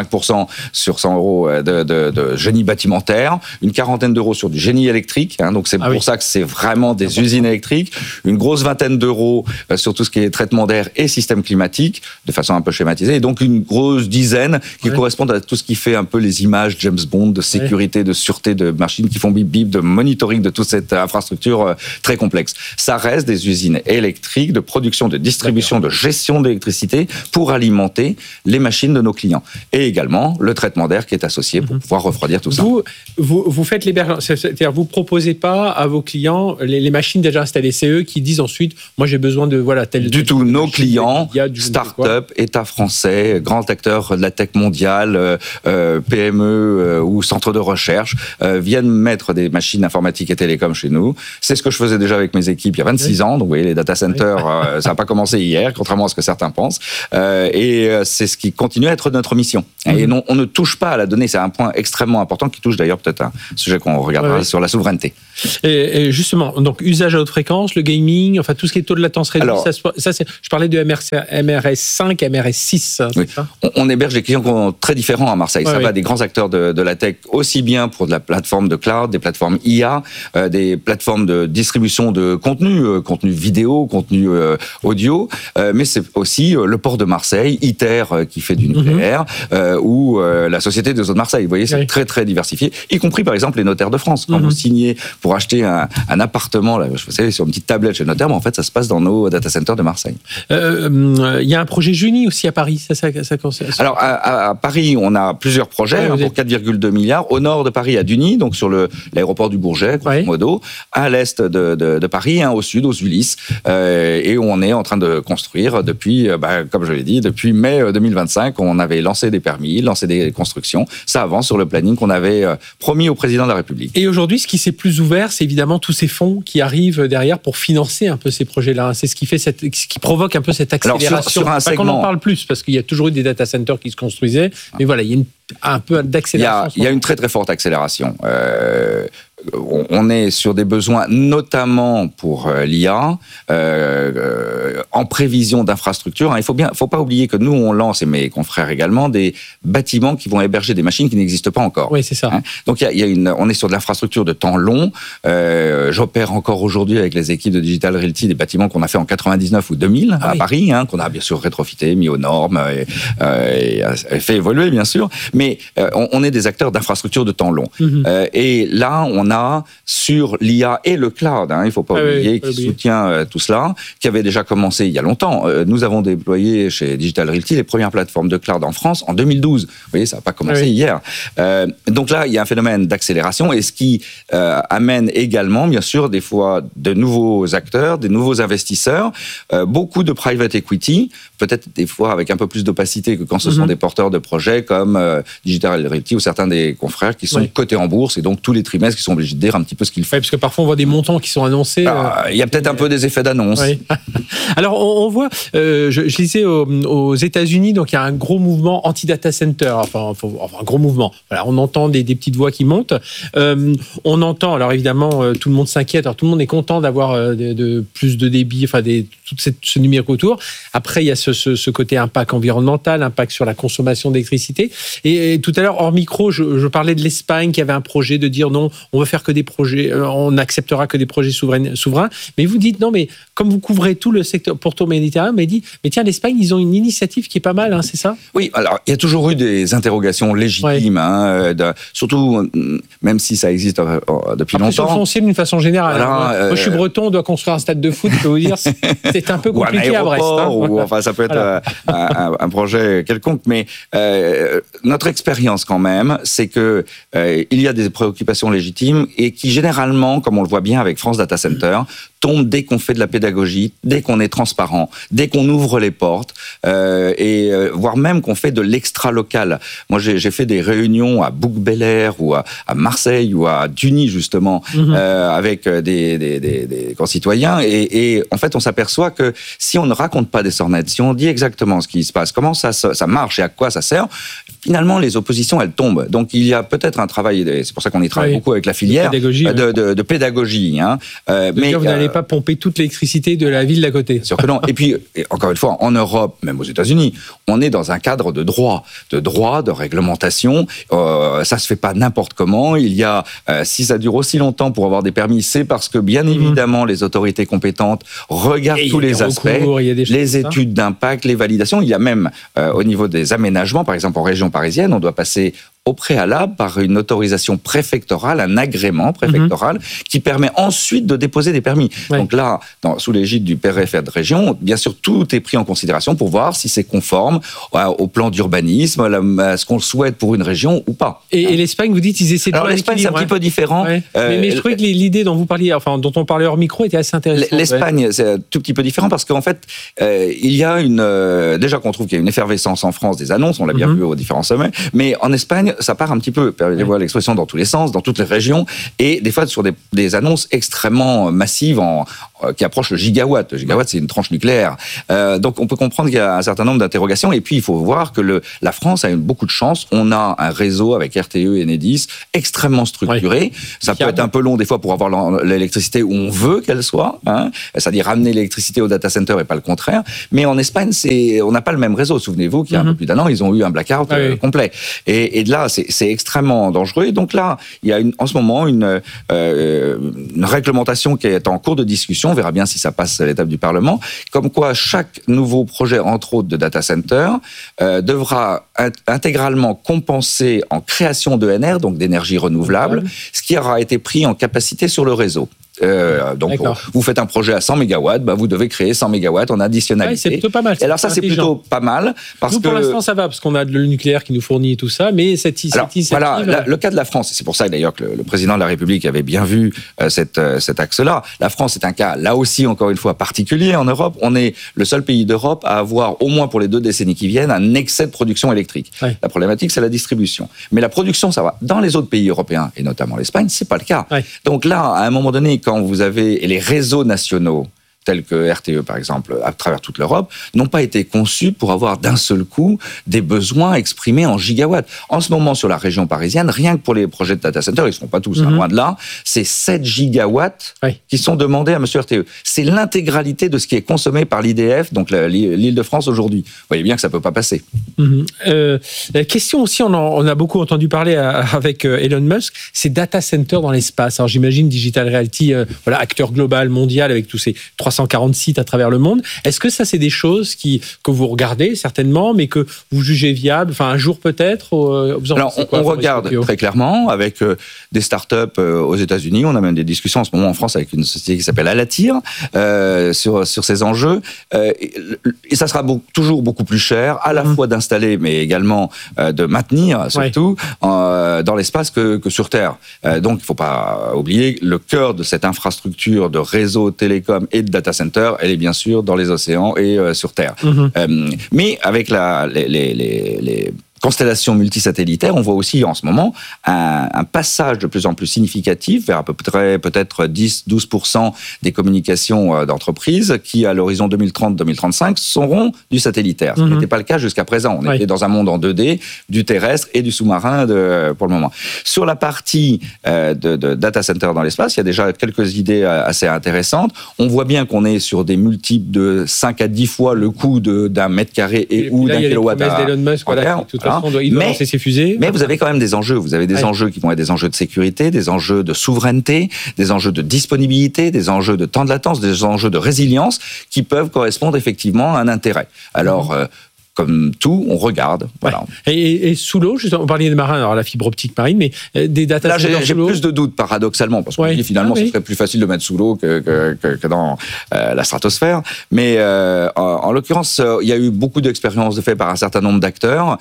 sur cent euros de, de, de génie bâtimentaire, une quarantaine d'euros sur du génie électrique, hein, donc c'est ah pour oui. ça que c'est vraiment des Important. usines électriques, une grosse vingtaine d'euros sur tout ce qui est traitement d'air et système climatique, de façon un peu schématisée, et donc une grosse dizaine qui ouais. correspondent à tout ce qui fait un peu les images James Bond, de sécurité, ouais. de sûreté, de machines qui font bip bip, de monitoring de toute cette infrastructure très complexe. Ça reste des usines électriques de production, de distribution, D'accord. de gestion d'électricité pour alimenter les machines de nos clients. Et également le traitement d'air qui est associé pour mmh. pouvoir refroidir tout ça. Vous, vous, vous faites l'hébergement, c'est-à-dire vous proposez pas à vos clients les, les machines déjà installées, c'est eux qui disent ensuite, moi j'ai besoin de voilà tel. Du tout, nos clients, start-up, État français, grands acteurs de la tech mondiale, euh, P M E euh, ou centres de recherche euh, viennent mettre des machines informatiques et télécoms chez nous. C'est ce que je faisais déjà avec mes équipes il y a vingt-six oui. ans. Donc vous voyez, les data centers, oui. euh, ça n'a pas commencé hier, contrairement à ce que certains pensent. Euh, et c'est ce qui continue à être notre mission. Mmh. Et non, on ne touche pas à la donnée. C'est un point extrêmement important qui touche d'ailleurs peut-être un sujet qu'on regardera oui. sur la souveraineté. Et, et justement, donc usage à haute fréquence, le gaming, enfin tout ce qui est taux de latence réduit. Alors, ça, ça c'est, je parlais de M R S cinq, M R S six. Oui. On, on héberge des clients très différents à Marseille. Ouais, ça oui. va des grands acteurs de, de la tech, aussi bien pour de la plateforme de cloud, des plateformes I A, euh, des plateformes de distribution de contenu, euh, contenu vidéo, contenu euh, audio, euh, mais c'est aussi euh, le port de Marseille, ITER euh, qui fait du nucléaire, mm-hmm. euh, ou euh, la Société des eaux de Marseille. Vous voyez, c'est oui. très très diversifié, y compris par exemple les notaires de France. Quand mm-hmm. vous signez pour acheter un, un appartement, là, je sais, sur une petite tablette chez le notaire, mais en fait ça se passe dans nos data centers de Marseille. Il euh, y a un projet Juni aussi à Paris, ça, ça, ça, ça, ça... Alors à, à, à Paris, on a plusieurs projets ouais, hein, pour quatre virgule deux milliards. Au nord de Paris, à Duny, donc sur le, l'aéroport du Bourget, grosso ouais. modo, à l'est de, de, de Paris, hein, au sud, aux Ulysses, euh, et on est en train de construire depuis, bah, comme je l'ai dit, depuis mai deux mille vingt-cinq, on avait lancé des permis, lancé des constructions. Ça avance sur le planning qu'on avait promis au président de la République. Et aujourd'hui, ce qui s'est plus ouvert, c'est évidemment tous ces fonds qui arrivent derrière pour financer un peu ces projets-là. C'est ce qui fait cette, ce qui provoque un peu cette accélération. Alors sur, sur un segment, qu'on en parle plus parce qu'il y a toujours eu des data centers qui se construisaient, mais voilà, il y a une, un peu d'accélération. Il y a, il y a une très très forte accélération. Euh, on est sur des besoins notamment pour l'I A, euh, euh, en prévision d'infrastructures. Il faut bien, faut pas oublier que nous on lance, et mes confrères également, des bâtiments qui vont héberger des machines qui n'existent pas encore. Oui, c'est ça. Hein, donc il y a, il y a une, on est sur de l'infrastructure de temps long. Euh, j'opère encore aujourd'hui avec les équipes de Digital Realty des bâtiments qu'on a fait en quatre-vingt-dix-neuf ou deux mille ah, à oui. Paris, hein, qu'on a bien sûr rétrofité, mis aux normes et, euh, et, et fait évoluer bien sûr. Mais euh, on, on est des acteurs d'infrastructures de temps long. Mm-hmm. Euh, et là on a sur l'I A et le cloud, hein, il ne faut pas ah oublier, oui, qui oublier. soutient euh, tout cela, qui avait déjà commencé il y a longtemps. Euh, nous avons déployé chez Digital Realty les premières plateformes de cloud en France en deux mille douze. Vous voyez, ça n'a pas commencé ah oui. hier. Euh, donc là, il y a un phénomène d'accélération et ce qui euh, amène également, bien sûr, des fois de nouveaux acteurs, des nouveaux investisseurs, euh, beaucoup de private equity, peut-être des fois avec un peu plus d'opacité que quand ce mm-hmm. sont des porteurs de projets comme euh, Digital Realty ou certains des confrères qui sont oui. cotés en bourse et donc tous les trimestres qui sont obligés de dire un petit peu ce qu'il faut. Oui, parce que parfois on voit des montants qui sont annoncés. Ah, il y a peut-être un peu des effets d'annonce. Oui. Alors on, on voit, euh, je, je lisais aux, aux États-Unis, donc il y a un gros mouvement anti-data center, enfin, enfin un gros mouvement. Voilà, on entend des, des petites voix qui montent. Euh, on entend, alors évidemment, euh, tout le monde s'inquiète, alors tout le monde est content d'avoir euh, de, de plus de débit, enfin des, tout cette, ce numérique autour. Après, il y a ce, ce, ce côté impact environnemental, impact sur la consommation d'électricité. Et, et tout à l'heure, hors micro, je, je parlais de l'Espagne qui avait un projet de dire non, on veut faire que des projets, on n'acceptera que des projets souverains, souverains. Mais vous dites non, mais comme vous couvrez tout le secteur porto-méditerranéen, mais dit, mais tiens, l'Espagne, ils ont une initiative qui est pas mal, hein, c'est ça? Oui, alors il y a toujours eu des interrogations légitimes, ouais. hein, de, surtout même si ça existe euh, depuis Après, longtemps. Sur le foncier d'une façon générale. Voilà, euh, Moi, je suis breton, on doit construire un stade de foot. Je peux vous dire, c'est, c'est un peu compliqué à Brest. Hein. Ou, enfin, ça peut être voilà. un, un projet quelconque, mais euh, notre expérience quand même, c'est que euh, il y a des préoccupations légitimes et qui généralement, comme on le voit bien avec France Data Center, tombe dès qu'on fait de la pédagogie, dès qu'on est transparent, dès qu'on ouvre les portes, euh, et euh, voire même qu'on fait de l'extra local. Moi, j'ai, j'ai fait des réunions à Bouc-Bel-Air ou à, à Marseille ou à Duny justement, mmh. euh, avec des, des, des, des concitoyens, et, et en fait, on s'aperçoit que si on ne raconte pas des sornettes, si on dit exactement ce qui se passe, comment ça, ça marche et à quoi ça sert, finalement, les oppositions, elles tombent. Donc, il y a peut-être un travail, c'est pour ça qu'on y travaille oui. beaucoup avec la fil- De pédagogie, de, de, de pédagogie hein. euh, mais, vous n'allez n'allez pas pomper toute l'électricité de la ville d'à côté. Sûr que non. Et puis, et encore une fois, en Europe, même aux États-Unis, on est dans un cadre de droit, de droit, de réglementation. Euh, ça se fait pas n'importe comment. Il y a, euh, si ça dure aussi longtemps pour avoir des permis, c'est parce que, bien mmh. évidemment, les autorités compétentes regardent et tous les aspects, recours, les études d'impact, les validations. Il y a même, euh, au niveau des aménagements, par exemple, en région parisienne, on doit passer au préalable par une autorisation préfectorale, un agrément préfectoral mmh. qui permet ensuite de déposer des permis. Ouais. Donc là, dans, sous l'égide du P R F de région, bien sûr, tout est pris en considération pour voir si c'est conforme euh, au plan d'urbanisme, à ce qu'on souhaite pour une région ou pas. Et, et l'Espagne, vous dites, ils essaient de... Alors l'Espagne, c'est un petit peu différent. Ouais. Euh, mais, mais je trouvais que l'idée dont vous parliez, enfin, dont on parlait hors micro était assez intéressante. L'Espagne, ouais. c'est un tout petit peu différent parce qu'en fait, euh, il y a une... Euh, déjà qu'on trouve qu'il y a une effervescence en France des annonces, on l'a bien mmh. vu aux différents sommets, mais en Espagne, ça part un petit peu, permettez-moi ouais. l'expression, dans tous les sens, dans toutes les régions, et des fois sur des, des annonces extrêmement massives en, euh, qui approchent le gigawatt. Le gigawatt, c'est une tranche nucléaire. Euh, donc on peut comprendre qu'il y a un certain nombre d'interrogations, et puis il faut voir que le, la France a eu beaucoup de chance. On a un réseau avec R T E et Enedis extrêmement structuré. Ouais. Ça peut être un peu long des fois pour avoir l'électricité où on veut qu'elle soit, hein, c'est-à-dire ramener l'électricité au data center et pas le contraire. Mais en Espagne, c'est, on n'a pas le même réseau. Souvenez-vous qu'il y a mm-hmm. un peu plus d'un an, ils ont eu un blackout ouais, euh, oui. complet. Et, et de là, c'est, c'est extrêmement dangereux. Et donc là, il y a une, en ce moment une, euh, une réglementation qui est en cours de discussion. On verra bien si ça passe à l'étape du Parlement. Comme quoi, chaque nouveau projet, entre autres de data center, euh, devra int- intégralement compenser en création d'E N R, donc d'énergie renouvelable, ce qui aura été pris en capacité sur le réseau. Euh, donc, D'accord. vous faites un projet à cent mégawatts, bah, vous devez créer cent mégawatts en additionnalité. Ouais, c'est plutôt pas mal. Et alors ça, c'est plutôt pas mal. Parce nous, pour que... l'instant, ça va, parce qu'on a le nucléaire qui nous fournit tout ça, mais cette, cette alors, initiative... Voilà, la, le cas de la France, et c'est pour ça d'ailleurs que le, le président de la République avait bien vu euh, cette, euh, cet axe-là. La France est un cas, là aussi, encore une fois, particulier en Europe. On est le seul pays d'Europe à avoir, au moins pour les deux décennies qui viennent, un excès de production électrique. Ouais. La problématique, c'est la distribution. Mais la production, ça va. Dans les autres pays européens, et notamment l'Espagne, c'est pas le cas. Ouais. Donc là, à un moment donné, quand vous avez... les réseaux nationaux, tels que R T E par exemple, à travers toute l'Europe, n'ont pas été conçus pour avoir d'un seul coup des besoins exprimés en gigawatts. En ce moment, sur la région parisienne, rien que pour les projets de data center, ils ne seront pas tous, mm-hmm. hein, loin de là, c'est sept gigawatts oui. qui sont demandés à monsieur R T E. C'est l'intégralité de ce qui est consommé par l'I D F, donc l'Île-de-France aujourd'hui. Vous voyez bien que ça ne peut pas passer. Mm-hmm. Euh, la question aussi, on, en, on a beaucoup entendu parler avec Elon Musk, c'est data center dans l'espace. Alors j'imagine Digital Realty, euh, voilà, acteur global, mondial, avec tous ces trois cent quarante sites à travers le monde. Est-ce que ça, c'est des choses qui, que vous regardez certainement, mais que vous jugez viables, enfin un jour peut-être euh, vous en Alors, on, quoi, on regarde très clairement avec euh, des startups euh, aux États-Unis. On a même des discussions en ce moment en France avec une société qui s'appelle Alatir euh, sur sur ces enjeux. Euh, et, et ça sera beaucoup, toujours beaucoup plus cher, à la mmh. fois d'installer, mais également euh, de maintenir, surtout ouais. euh, dans l'espace que, que sur Terre. Euh, donc, il ne faut pas oublier le cœur de cette infrastructure de réseau télécom et de data center, elle est bien sûr dans les océans et euh, sur Terre. Mmh. Euh, mais avec la, les, les, les, les constellations multisatellitaires, on voit aussi en ce moment un, un passage de plus en plus significatif vers à peu près peut-être dix à douze pour cent des communications d'entreprises qui, à l'horizon deux mille trente deux mille trente-cinq, seront du satellitaire. Ce mmh. n'était pas le cas jusqu'à présent. On oui. était dans un monde en deux D, du terrestre et du sous-marin de, pour le moment. Sur la partie euh, de, de data center dans l'espace, il y a déjà quelques idées assez intéressantes. On voit bien qu'on est sur des multiples de cinq à dix fois le coût de, d'un mètre carré et, et ou d'un kilowatt à terre. On doit, il doit mais, lancer ses fusées. Mais vous avez quand même des enjeux. Vous avez des ouais. enjeux qui vont être des enjeux de sécurité, des enjeux de souveraineté, des enjeux de disponibilité, des enjeux de temps de latence, des enjeux de résilience qui peuvent correspondre effectivement à un intérêt. Alors, mmh. euh, comme tout, on regarde. Voilà. Ouais. Et, et sous l'eau, justement, on parlait de marins, alors la fibre optique marine, mais des data centers. Là, j'ai, j'ai plus de doutes, paradoxalement, parce que ouais. finalement, ah, oui. ce serait plus facile de mettre sous l'eau que, que, que, que dans euh, la stratosphère. Mais euh, en, en l'occurrence, euh, il y a eu beaucoup d'expériences de fait par un certain nombre d'acteurs,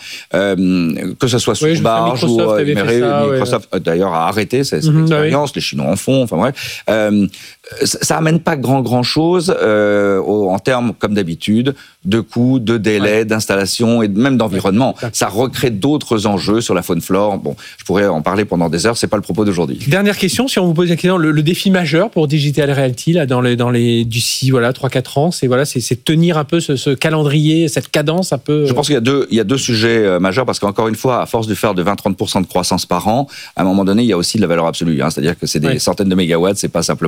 euh, que ce soit sur oui, barge ou euh, éméré, Microsoft ouais. d'ailleurs a arrêté cette, cette mm-hmm, expérience, oui. les Chinois en font, enfin bref. Euh, ça amène pas grand grand chose euh, en termes, comme d'habitude, de coûts, de délais, ouais. d'installation et même d'environnement. Ouais. Ça recrée d'autres enjeux sur la faune flore. Bon, je pourrais en parler pendant des heures. C'est pas le propos d'aujourd'hui. Dernière question, si on vous pose la question, le, le défi majeur pour Digital Realty là dans les dans les d'ici voilà trois quatre ans, c'est voilà, c'est, c'est tenir un peu ce, ce calendrier, cette cadence un peu. Je pense qu'il y a deux il y a deux sujets majeurs parce qu'encore une fois, à force de faire de vingt à trente pour cent de croissance par an, à un moment donné, il y a aussi de la valeur absolue. Hein, c'est-à-dire que c'est des ouais. centaines de mégawatts. C'est pas simplement que du pourcentage.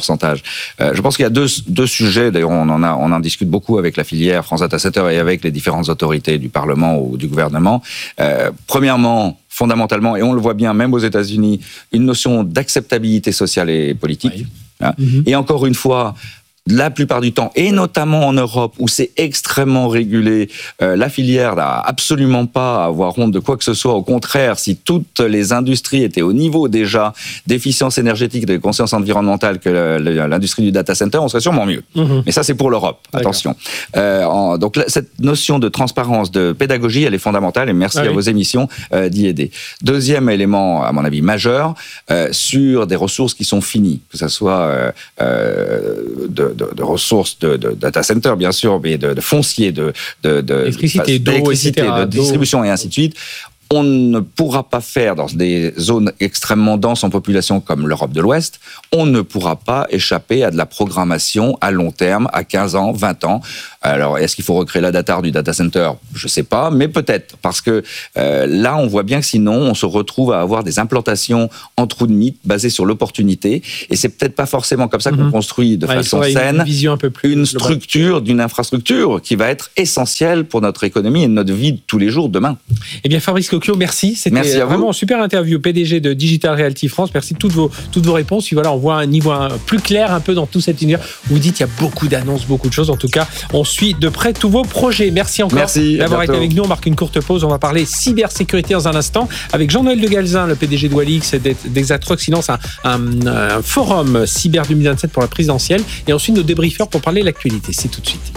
pourcentage. Euh, je pense qu'il y a deux, deux sujets, d'ailleurs on en, a, on en discute beaucoup avec la filière France Data Center et avec les différentes autorités du Parlement ou du gouvernement. Euh, premièrement, fondamentalement, et on le voit bien même aux États-Unis, une notion d'acceptabilité sociale et politique. Oui. Hein. Mm-hmm. Et encore une fois, la plupart du temps, et notamment en Europe, où c'est extrêmement régulé, euh, la filière n'a absolument pas à avoir honte de quoi que ce soit. Au contraire, si toutes les industries étaient au niveau déjà d'efficience énergétique, de conscience environnementale que l'industrie du data center, on serait sûrement mieux. Mmh. Mais ça, c'est pour l'Europe. D'accord. Attention. Euh, en, donc, cette notion de transparence, de pédagogie, elle est fondamentale, et merci ah, à oui. vos émissions euh, d'y aider. Deuxième élément, à mon avis, majeur, euh, sur des ressources qui sont finies, que ce soit euh, euh, de De, de ressources de, de data center, bien sûr, mais de, de foncier, de, de, de, d'électricité, d'eau, d'électricité, et cetera, de distribution d'eau. Et ainsi de suite. On ne pourra pas faire dans des zones extrêmement denses en population comme l'Europe de l'Ouest, on ne pourra pas échapper à de la programmation à long terme, à quinze ans, vingt ans. Alors, est-ce qu'il faut recréer la data du data center ? Je ne sais pas, mais peut-être. Parce que euh, là, on voit bien que sinon, on se retrouve à avoir des implantations en trou de mythe basées sur l'opportunité. Et c'est peut-être pas forcément comme ça qu'on mm-hmm. construit de ouais, façon saine une, vision un peu plus une structure d'une infrastructure qui va être essentielle pour notre économie et notre vie de tous les jours demain. Eh bien, Fabrice Locchio, merci. C'était merci vraiment une super interview. P D G de Digital Realty France. Merci de toutes vos, toutes vos réponses. Puis voilà, on voit un niveau un, plus clair un peu dans tout cet univers. Vous dites qu'il y a beaucoup d'annonces, beaucoup de choses. En tout cas, on suit de près tous vos projets. Merci encore Merci, d'avoir été avec nous. On marque une courte pause. On va parler cybersécurité dans un instant avec Jean-Noël de Galzin, le P D G de Walix et d'Exatrox, qui lance un, un, un forum cyber deux mille vingt-sept pour la présidentielle. Et ensuite, nos débriefeurs pour parler de l'actualité. C'est tout de suite.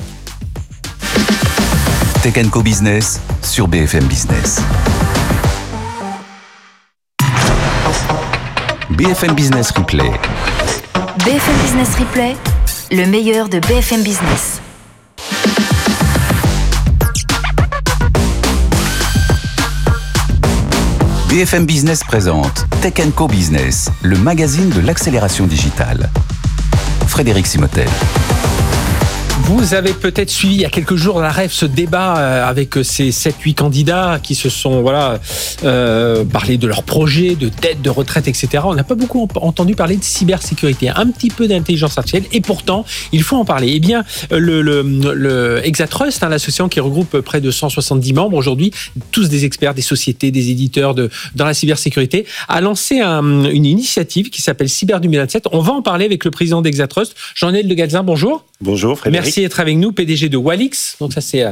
Tech and Co Business sur B F M Business. B F M Business Replay. B F M Business Replay, le meilleur de B F M Business. B F M Business présente Tech and Co Business, le magazine de l'accélération digitale. Frédéric Simotel. Vous avez peut-être suivi il y a quelques jours la R E F, ce débat avec ces sept huit candidats qui se sont voilà, euh, parlé de leurs projets, de dette, de retraite, et cetera. On n'a pas beaucoup entendu parler de cybersécurité, un petit peu d'intelligence artificielle, et pourtant, il faut en parler. Eh bien, le, le, le Exatrust, hein, l'association qui regroupe près de cent soixante-dix membres aujourd'hui, tous des experts, des sociétés, des éditeurs de, dans la cybersécurité, a lancé un, une initiative qui s'appelle Cyber deux mille vingt-sept. On va en parler avec le président d'Exatrust, Jean-Noël de Galzin. Bonjour. Bonjour Frédéric. Merci d'être avec nous, P D G de Walix. Donc ça c'est à,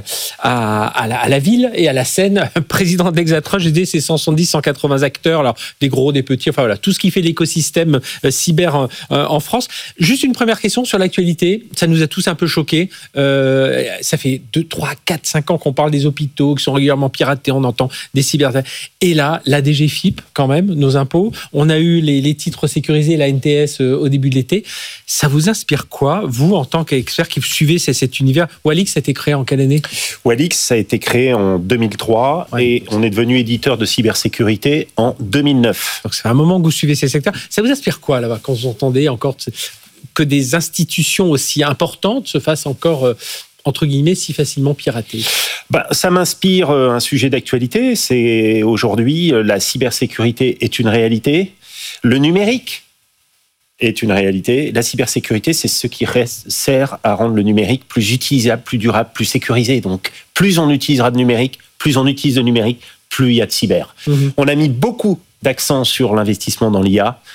à, la, à la ville et à la Seine, président d'Exatrust. J'ai dit c'est cent soixante-dix, cent quatre-vingts acteurs, alors des gros, des petits, enfin voilà, tout ce qui fait l'écosystème euh, cyber euh, en France. Juste une première question sur l'actualité. Ça nous a tous un peu choqués. Euh, ça fait deux, trois, quatre, cinq ans qu'on parle des hôpitaux qui sont régulièrement piratés. On entend des cyber. Et là, la D G F I P quand même, nos impôts. On a eu les, les titres sécurisés, la N T S euh, au début de l'été. Ça vous inspire quoi, vous, en tant qu'expert qui suivez cet univers? Walix a été créé en quelle année? Walix a été créé en deux mille trois ouais. et on est devenu éditeur de cybersécurité en deux mille neuf. Donc c'est un moment que vous suivez ces secteurs. Ça vous inspire quoi là-bas quand vous entendez encore que des institutions aussi importantes se fassent encore entre guillemets si facilement piratées? Bah, ça m'inspire un sujet d'actualité. C'est aujourd'hui la cybersécurité est une réalité. Le numérique est une réalité. La cybersécurité, c'est ce qui reste, sert à rendre le numérique plus utilisable, plus durable, plus sécurisé. Donc, plus on utilisera de numérique, plus on utilise de numérique, plus il y a de cyber. Mmh. On a mis beaucoup d'accent sur l'investissement dans l'I A.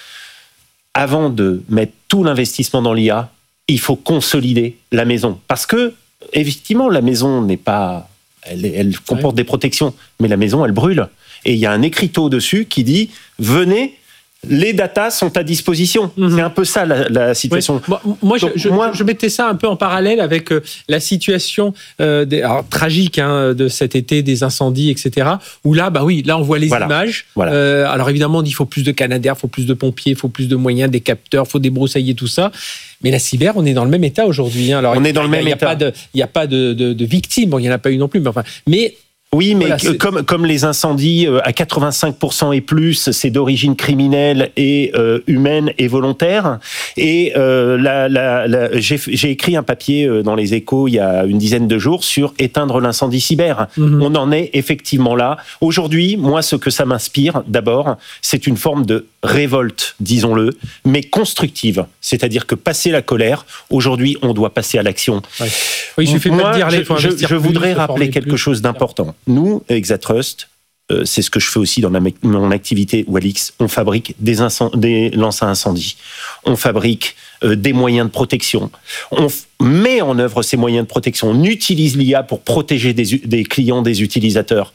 Avant de mettre tout l'investissement dans l'I A, il faut consolider la maison. Parce que, effectivement, la maison n'est pas... Elle, elle comporte ouais. des protections, mais la maison, elle brûle. Et il y a un écriteau dessus qui dit « Venez ». Les datas sont à disposition. Mmh. C'est un peu ça la, la situation. Oui. Moi, moi, Donc, je, moi, je mettais ça un peu en parallèle avec euh, la situation euh, des, alors, tragique hein, de cet été, des incendies, et cetera. Où là, bah oui, là on voit les voilà. images. Voilà. Euh, alors évidemment, on dit il faut plus de canadaires, il faut plus de pompiers, il faut plus de moyens, des capteurs, il faut débroussailler tout ça. Mais la cyber, on est dans le même état aujourd'hui. Hein. Alors, on est dans le même y a état. Pas de, il n'y a pas de, de, de victimes. Bon, il n'y en a pas eu non plus. Mais enfin, mais Oui, mais voilà, comme, comme les incendies à quatre-vingt-cinq pour cent et plus, c'est d'origine criminelle et euh, humaine et volontaire. Et euh, la, la, la, j'ai, j'ai écrit un papier dans les Échos il y a une dizaine de jours sur éteindre l'incendie cyber. Mmh. On en est effectivement là. Aujourd'hui, moi, ce que ça m'inspire, d'abord, c'est une forme de révolte, disons-le, mais constructive. C'est-à-dire que passer la colère, aujourd'hui, on doit passer à l'action. Ouais. Oui, je fais moi, pas dire je, les, faut je, je plus, voudrais rappeler quelque plus. chose d'important. Nous, Exatrust, euh, c'est ce que je fais aussi dans ma, mon activité Walix, on fabrique des, incend- des lances à incendie, on fabrique euh, des moyens de protection, on f- met en œuvre ces moyens de protection, on utilise l'I A pour protéger des, des clients, des utilisateurs.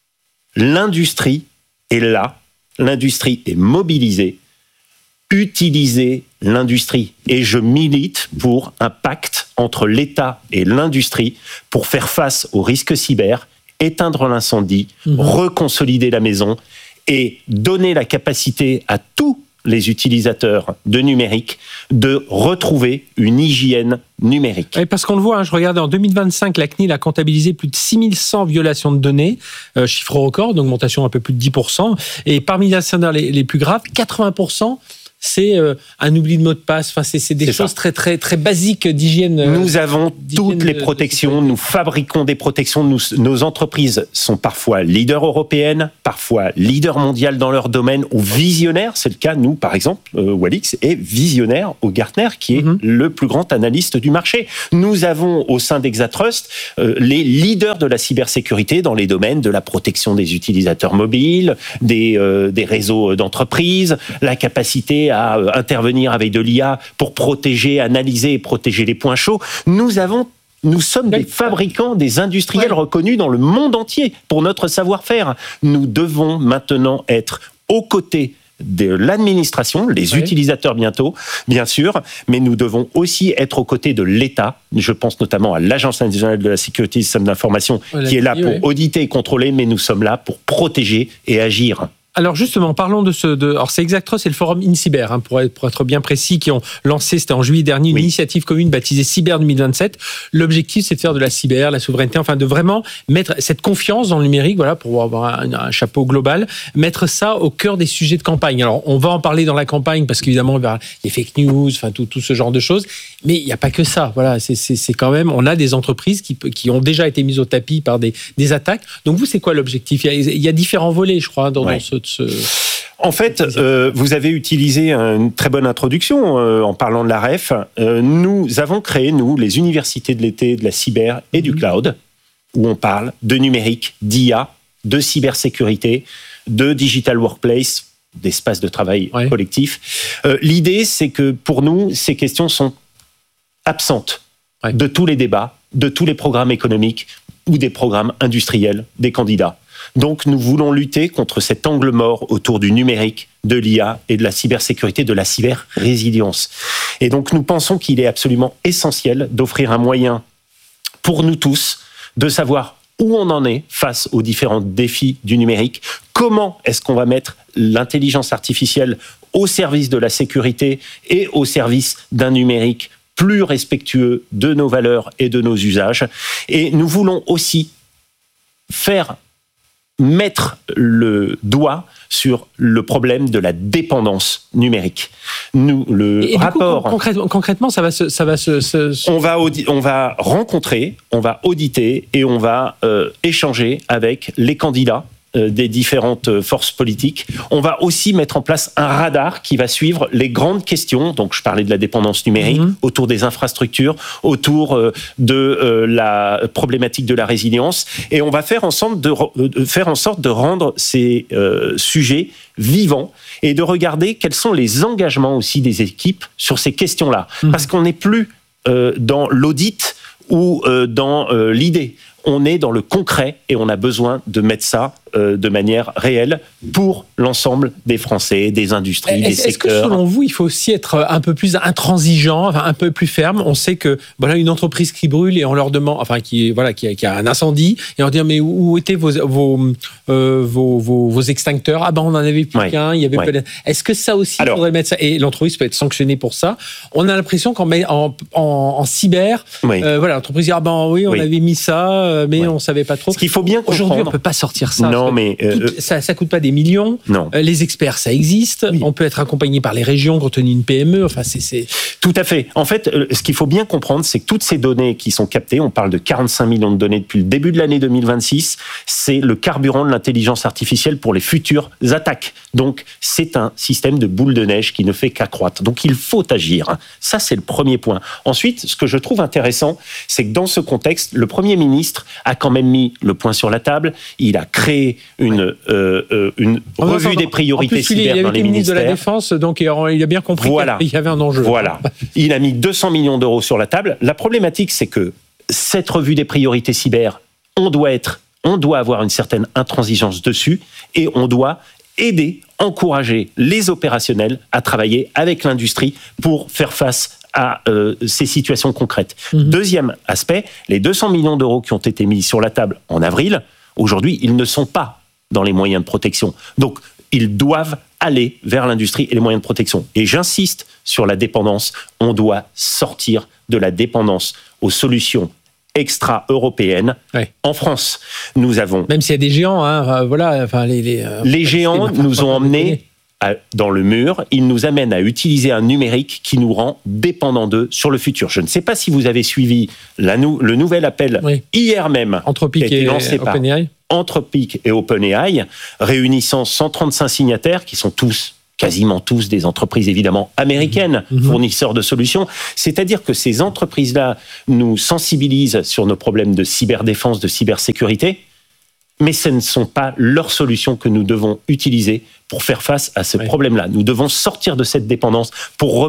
L'industrie est là, l'industrie est mobilisée, utilisez l'industrie. Et je milite pour un pacte entre l'État et l'industrie pour faire face aux risques cyber, éteindre l'incendie, mmh. reconsolider la maison et donner la capacité à tous les utilisateurs de numérique de retrouver une hygiène numérique. Et parce qu'on le voit, hein, je regardais en deux mille vingt-cinq, la C N I L a comptabilisé plus de six mille cent violations de données, euh, chiffre record, d'augmentation un peu plus de dix pour cent. Et parmi les incidents les, les plus graves, quatre-vingts pour cent c'est euh, un oubli de mot de passe. Enfin, c'est, c'est des c'est choses ça. très très très basiques d'hygiène. Euh, nous avons toutes les protections. De... Nous fabriquons des protections. Nous, nos entreprises sont parfois leaders européennes, parfois leaders mondiales dans leur domaine ou visionnaires. C'est le cas, nous, par exemple, euh, Walix est visionnaire au Gartner, qui est mm-hmm. le plus grand analyste du marché. Nous avons au sein d'Exatrust euh, les leaders de la cybersécurité dans les domaines de la protection des utilisateurs mobiles, des euh, des réseaux d'entreprises, la capacité à à intervenir avec de l'I A pour protéger, analyser et protéger les points chauds. Nous avons, nous sommes des fabricants, des industriels ouais. reconnus dans le monde entier pour notre savoir-faire. Nous devons maintenant être aux côtés de l'administration, les ouais. utilisateurs bientôt, bien sûr, mais nous devons aussi être aux côtés de l'État. Je pense notamment à l'Agence nationale de la sécurité des systèmes d'information ouais, qui est là dit, pour ouais. auditer et contrôler, mais nous sommes là pour protéger et agir. Alors justement, parlons de ce... De, alors c'est Exatrust, c'est le forum InCyber, hein, pour, être, pour être bien précis, qui ont lancé, c'était en juillet dernier, une oui. initiative commune baptisée Cyber deux mille vingt-sept. L'objectif, c'est de faire de la cyber, la souveraineté, enfin de vraiment mettre cette confiance dans le numérique, voilà, pour avoir un, un chapeau global, mettre ça au cœur des sujets de campagne. Alors on va en parler dans la campagne, parce qu'évidemment, il y aura les fake news, enfin tout, tout ce genre de choses, mais il n'y a pas que ça. Voilà, c'est, c'est, c'est quand même... On a des entreprises qui, qui ont déjà été mises au tapis par des, des attaques. Donc vous, c'est quoi l'objectif ? Il y a, il y a différents volets, je crois, dans, ouais. dans ce... Ce... En fait, euh, vous avez utilisé une très bonne introduction euh, en parlant de la R E F. Euh, nous avons créé, nous, les universités de l'été de la cyber et mmh. du cloud, où on parle de numérique, d'I A, de cybersécurité, de digital workplace, d'espace de travail ouais. collectif. Euh, l'idée, c'est que pour nous, ces questions sont absentes ouais. de tous les débats, de tous les programmes économiques ou des programmes industriels des candidats. Donc, nous voulons lutter contre cet angle mort autour du numérique, de l'I A et de la cybersécurité, de la cyber-résilience. Et donc, nous pensons qu'il est absolument essentiel d'offrir un moyen pour nous tous de savoir où on en est face aux différents défis du numérique, comment est-ce qu'on va mettre l'intelligence artificielle au service de la sécurité et au service d'un numérique plus respectueux de nos valeurs et de nos usages. Et nous voulons aussi faire mettre le doigt sur le problème de la dépendance numérique. Nous, le et rapport... Coup, concrètement, concrètement, ça va se... Ça va se, se... On, va audi- on va rencontrer, on va auditer et on va euh, échanger avec les candidats euh, des différentes forces politiques. On va aussi mettre en place un radar qui va suivre les grandes questions. Donc, je parlais de la dépendance numérique, mmh. autour des infrastructures, autour euh, de euh, la problématique de la résilience. Et on va faire en sorte de, de, faire en sorte de rendre ces euh, sujets vivants et de regarder quels sont les engagements aussi des équipes sur ces questions-là. Mmh. Parce qu'on n'est plus euh, dans l'audit ou euh, dans euh, l'idée. On est dans le concret et on a besoin de mettre ça euh, de manière réelle pour l'ensemble des Français, des industries, est-ce, des secteurs. Est-ce que selon vous, il faut aussi être un peu plus intransigeant, enfin, un peu plus ferme? On sait que voilà une entreprise qui brûle et on leur demande, enfin qui voilà qui a, qui a un incendie et on dit mais où, où étaient vos vos, euh, vos vos vos extincteurs? Ah ben on en avait plus ouais. qu'un. Il y avait. Ouais. Peut-être... Est-ce que ça aussi il faudrait mettre ça et l'entreprise peut être sanctionnée pour ça? On a l'impression qu'en en, en, en cyber, oui. euh, voilà l'entreprise dit ah ben oui on oui. avait mis ça mais oui. on savait pas trop. Ce qu'il faut bien comprendre. Aujourd'hui on peut pas sortir ça. Non mais euh, tout, ça ça coûte pas des millions. Non. Euh, les experts ça existe. Oui. On peut être accompagné par les régions quand on est une P M E. Enfin c'est c'est. Tout à fait. En fait, euh, ce qu'il faut bien comprendre, c'est que toutes ces données qui sont captées, on parle de quarante-cinq millions de données depuis le début de l'année deux mille vingt-six, c'est le carburant de l'intelligence artificielle pour les futures attaques. Donc, c'est un système de boule de neige qui ne fait qu'accroître. Donc, il faut agir. Ça, c'est le premier point. Ensuite, ce que je trouve intéressant, c'est que dans ce contexte, le Premier ministre a quand même mis le point sur la table. Il a créé une, ouais. euh, une oh, revue enfin, des priorités cyber dans les ministères. Il ministre de la Défense, donc il a bien compris voilà. qu'il y avait un enjeu. Voilà. Il a mis deux cents millions d'euros sur la table. La problématique, c'est que cette revue des priorités cyber, on doit être, on doit avoir une certaine intransigeance dessus et on doit aider, encourager les opérationnels à travailler avec l'industrie pour faire face à euh, ces situations concrètes. Mmh. Deuxième aspect, les deux cents millions d'euros qui ont été mis sur la table en avril, aujourd'hui, ils ne sont pas dans les moyens de protection. Donc, ils doivent aller vers l'industrie et les moyens de protection. Et j'insiste sur la dépendance. On doit sortir de la dépendance aux solutions extra-européennes. Ouais. En France, nous avons... Même s'il y a des géants, hein, voilà... Enfin, les, les, euh, les géants nous ont emmenés à, dans le mur. Ils nous amènent à utiliser un numérique qui nous rend dépendants d'eux sur le futur. Je ne sais pas si vous avez suivi la nou- le nouvel appel oui. hier même Anthropic qui a été lancé et par OpenAI. Anthropic et OpenAI, réunissant cent trente-cinq signataires qui sont tous, quasiment tous, des entreprises évidemment américaines, mmh. fournisseurs de solutions. C'est-à-dire que ces entreprises-là nous sensibilisent sur nos problèmes de cyberdéfense, de cybersécurité, mais ce ne sont pas leurs solutions que nous devons utiliser pour faire face à ce oui. problème-là. Nous devons sortir de cette dépendance pour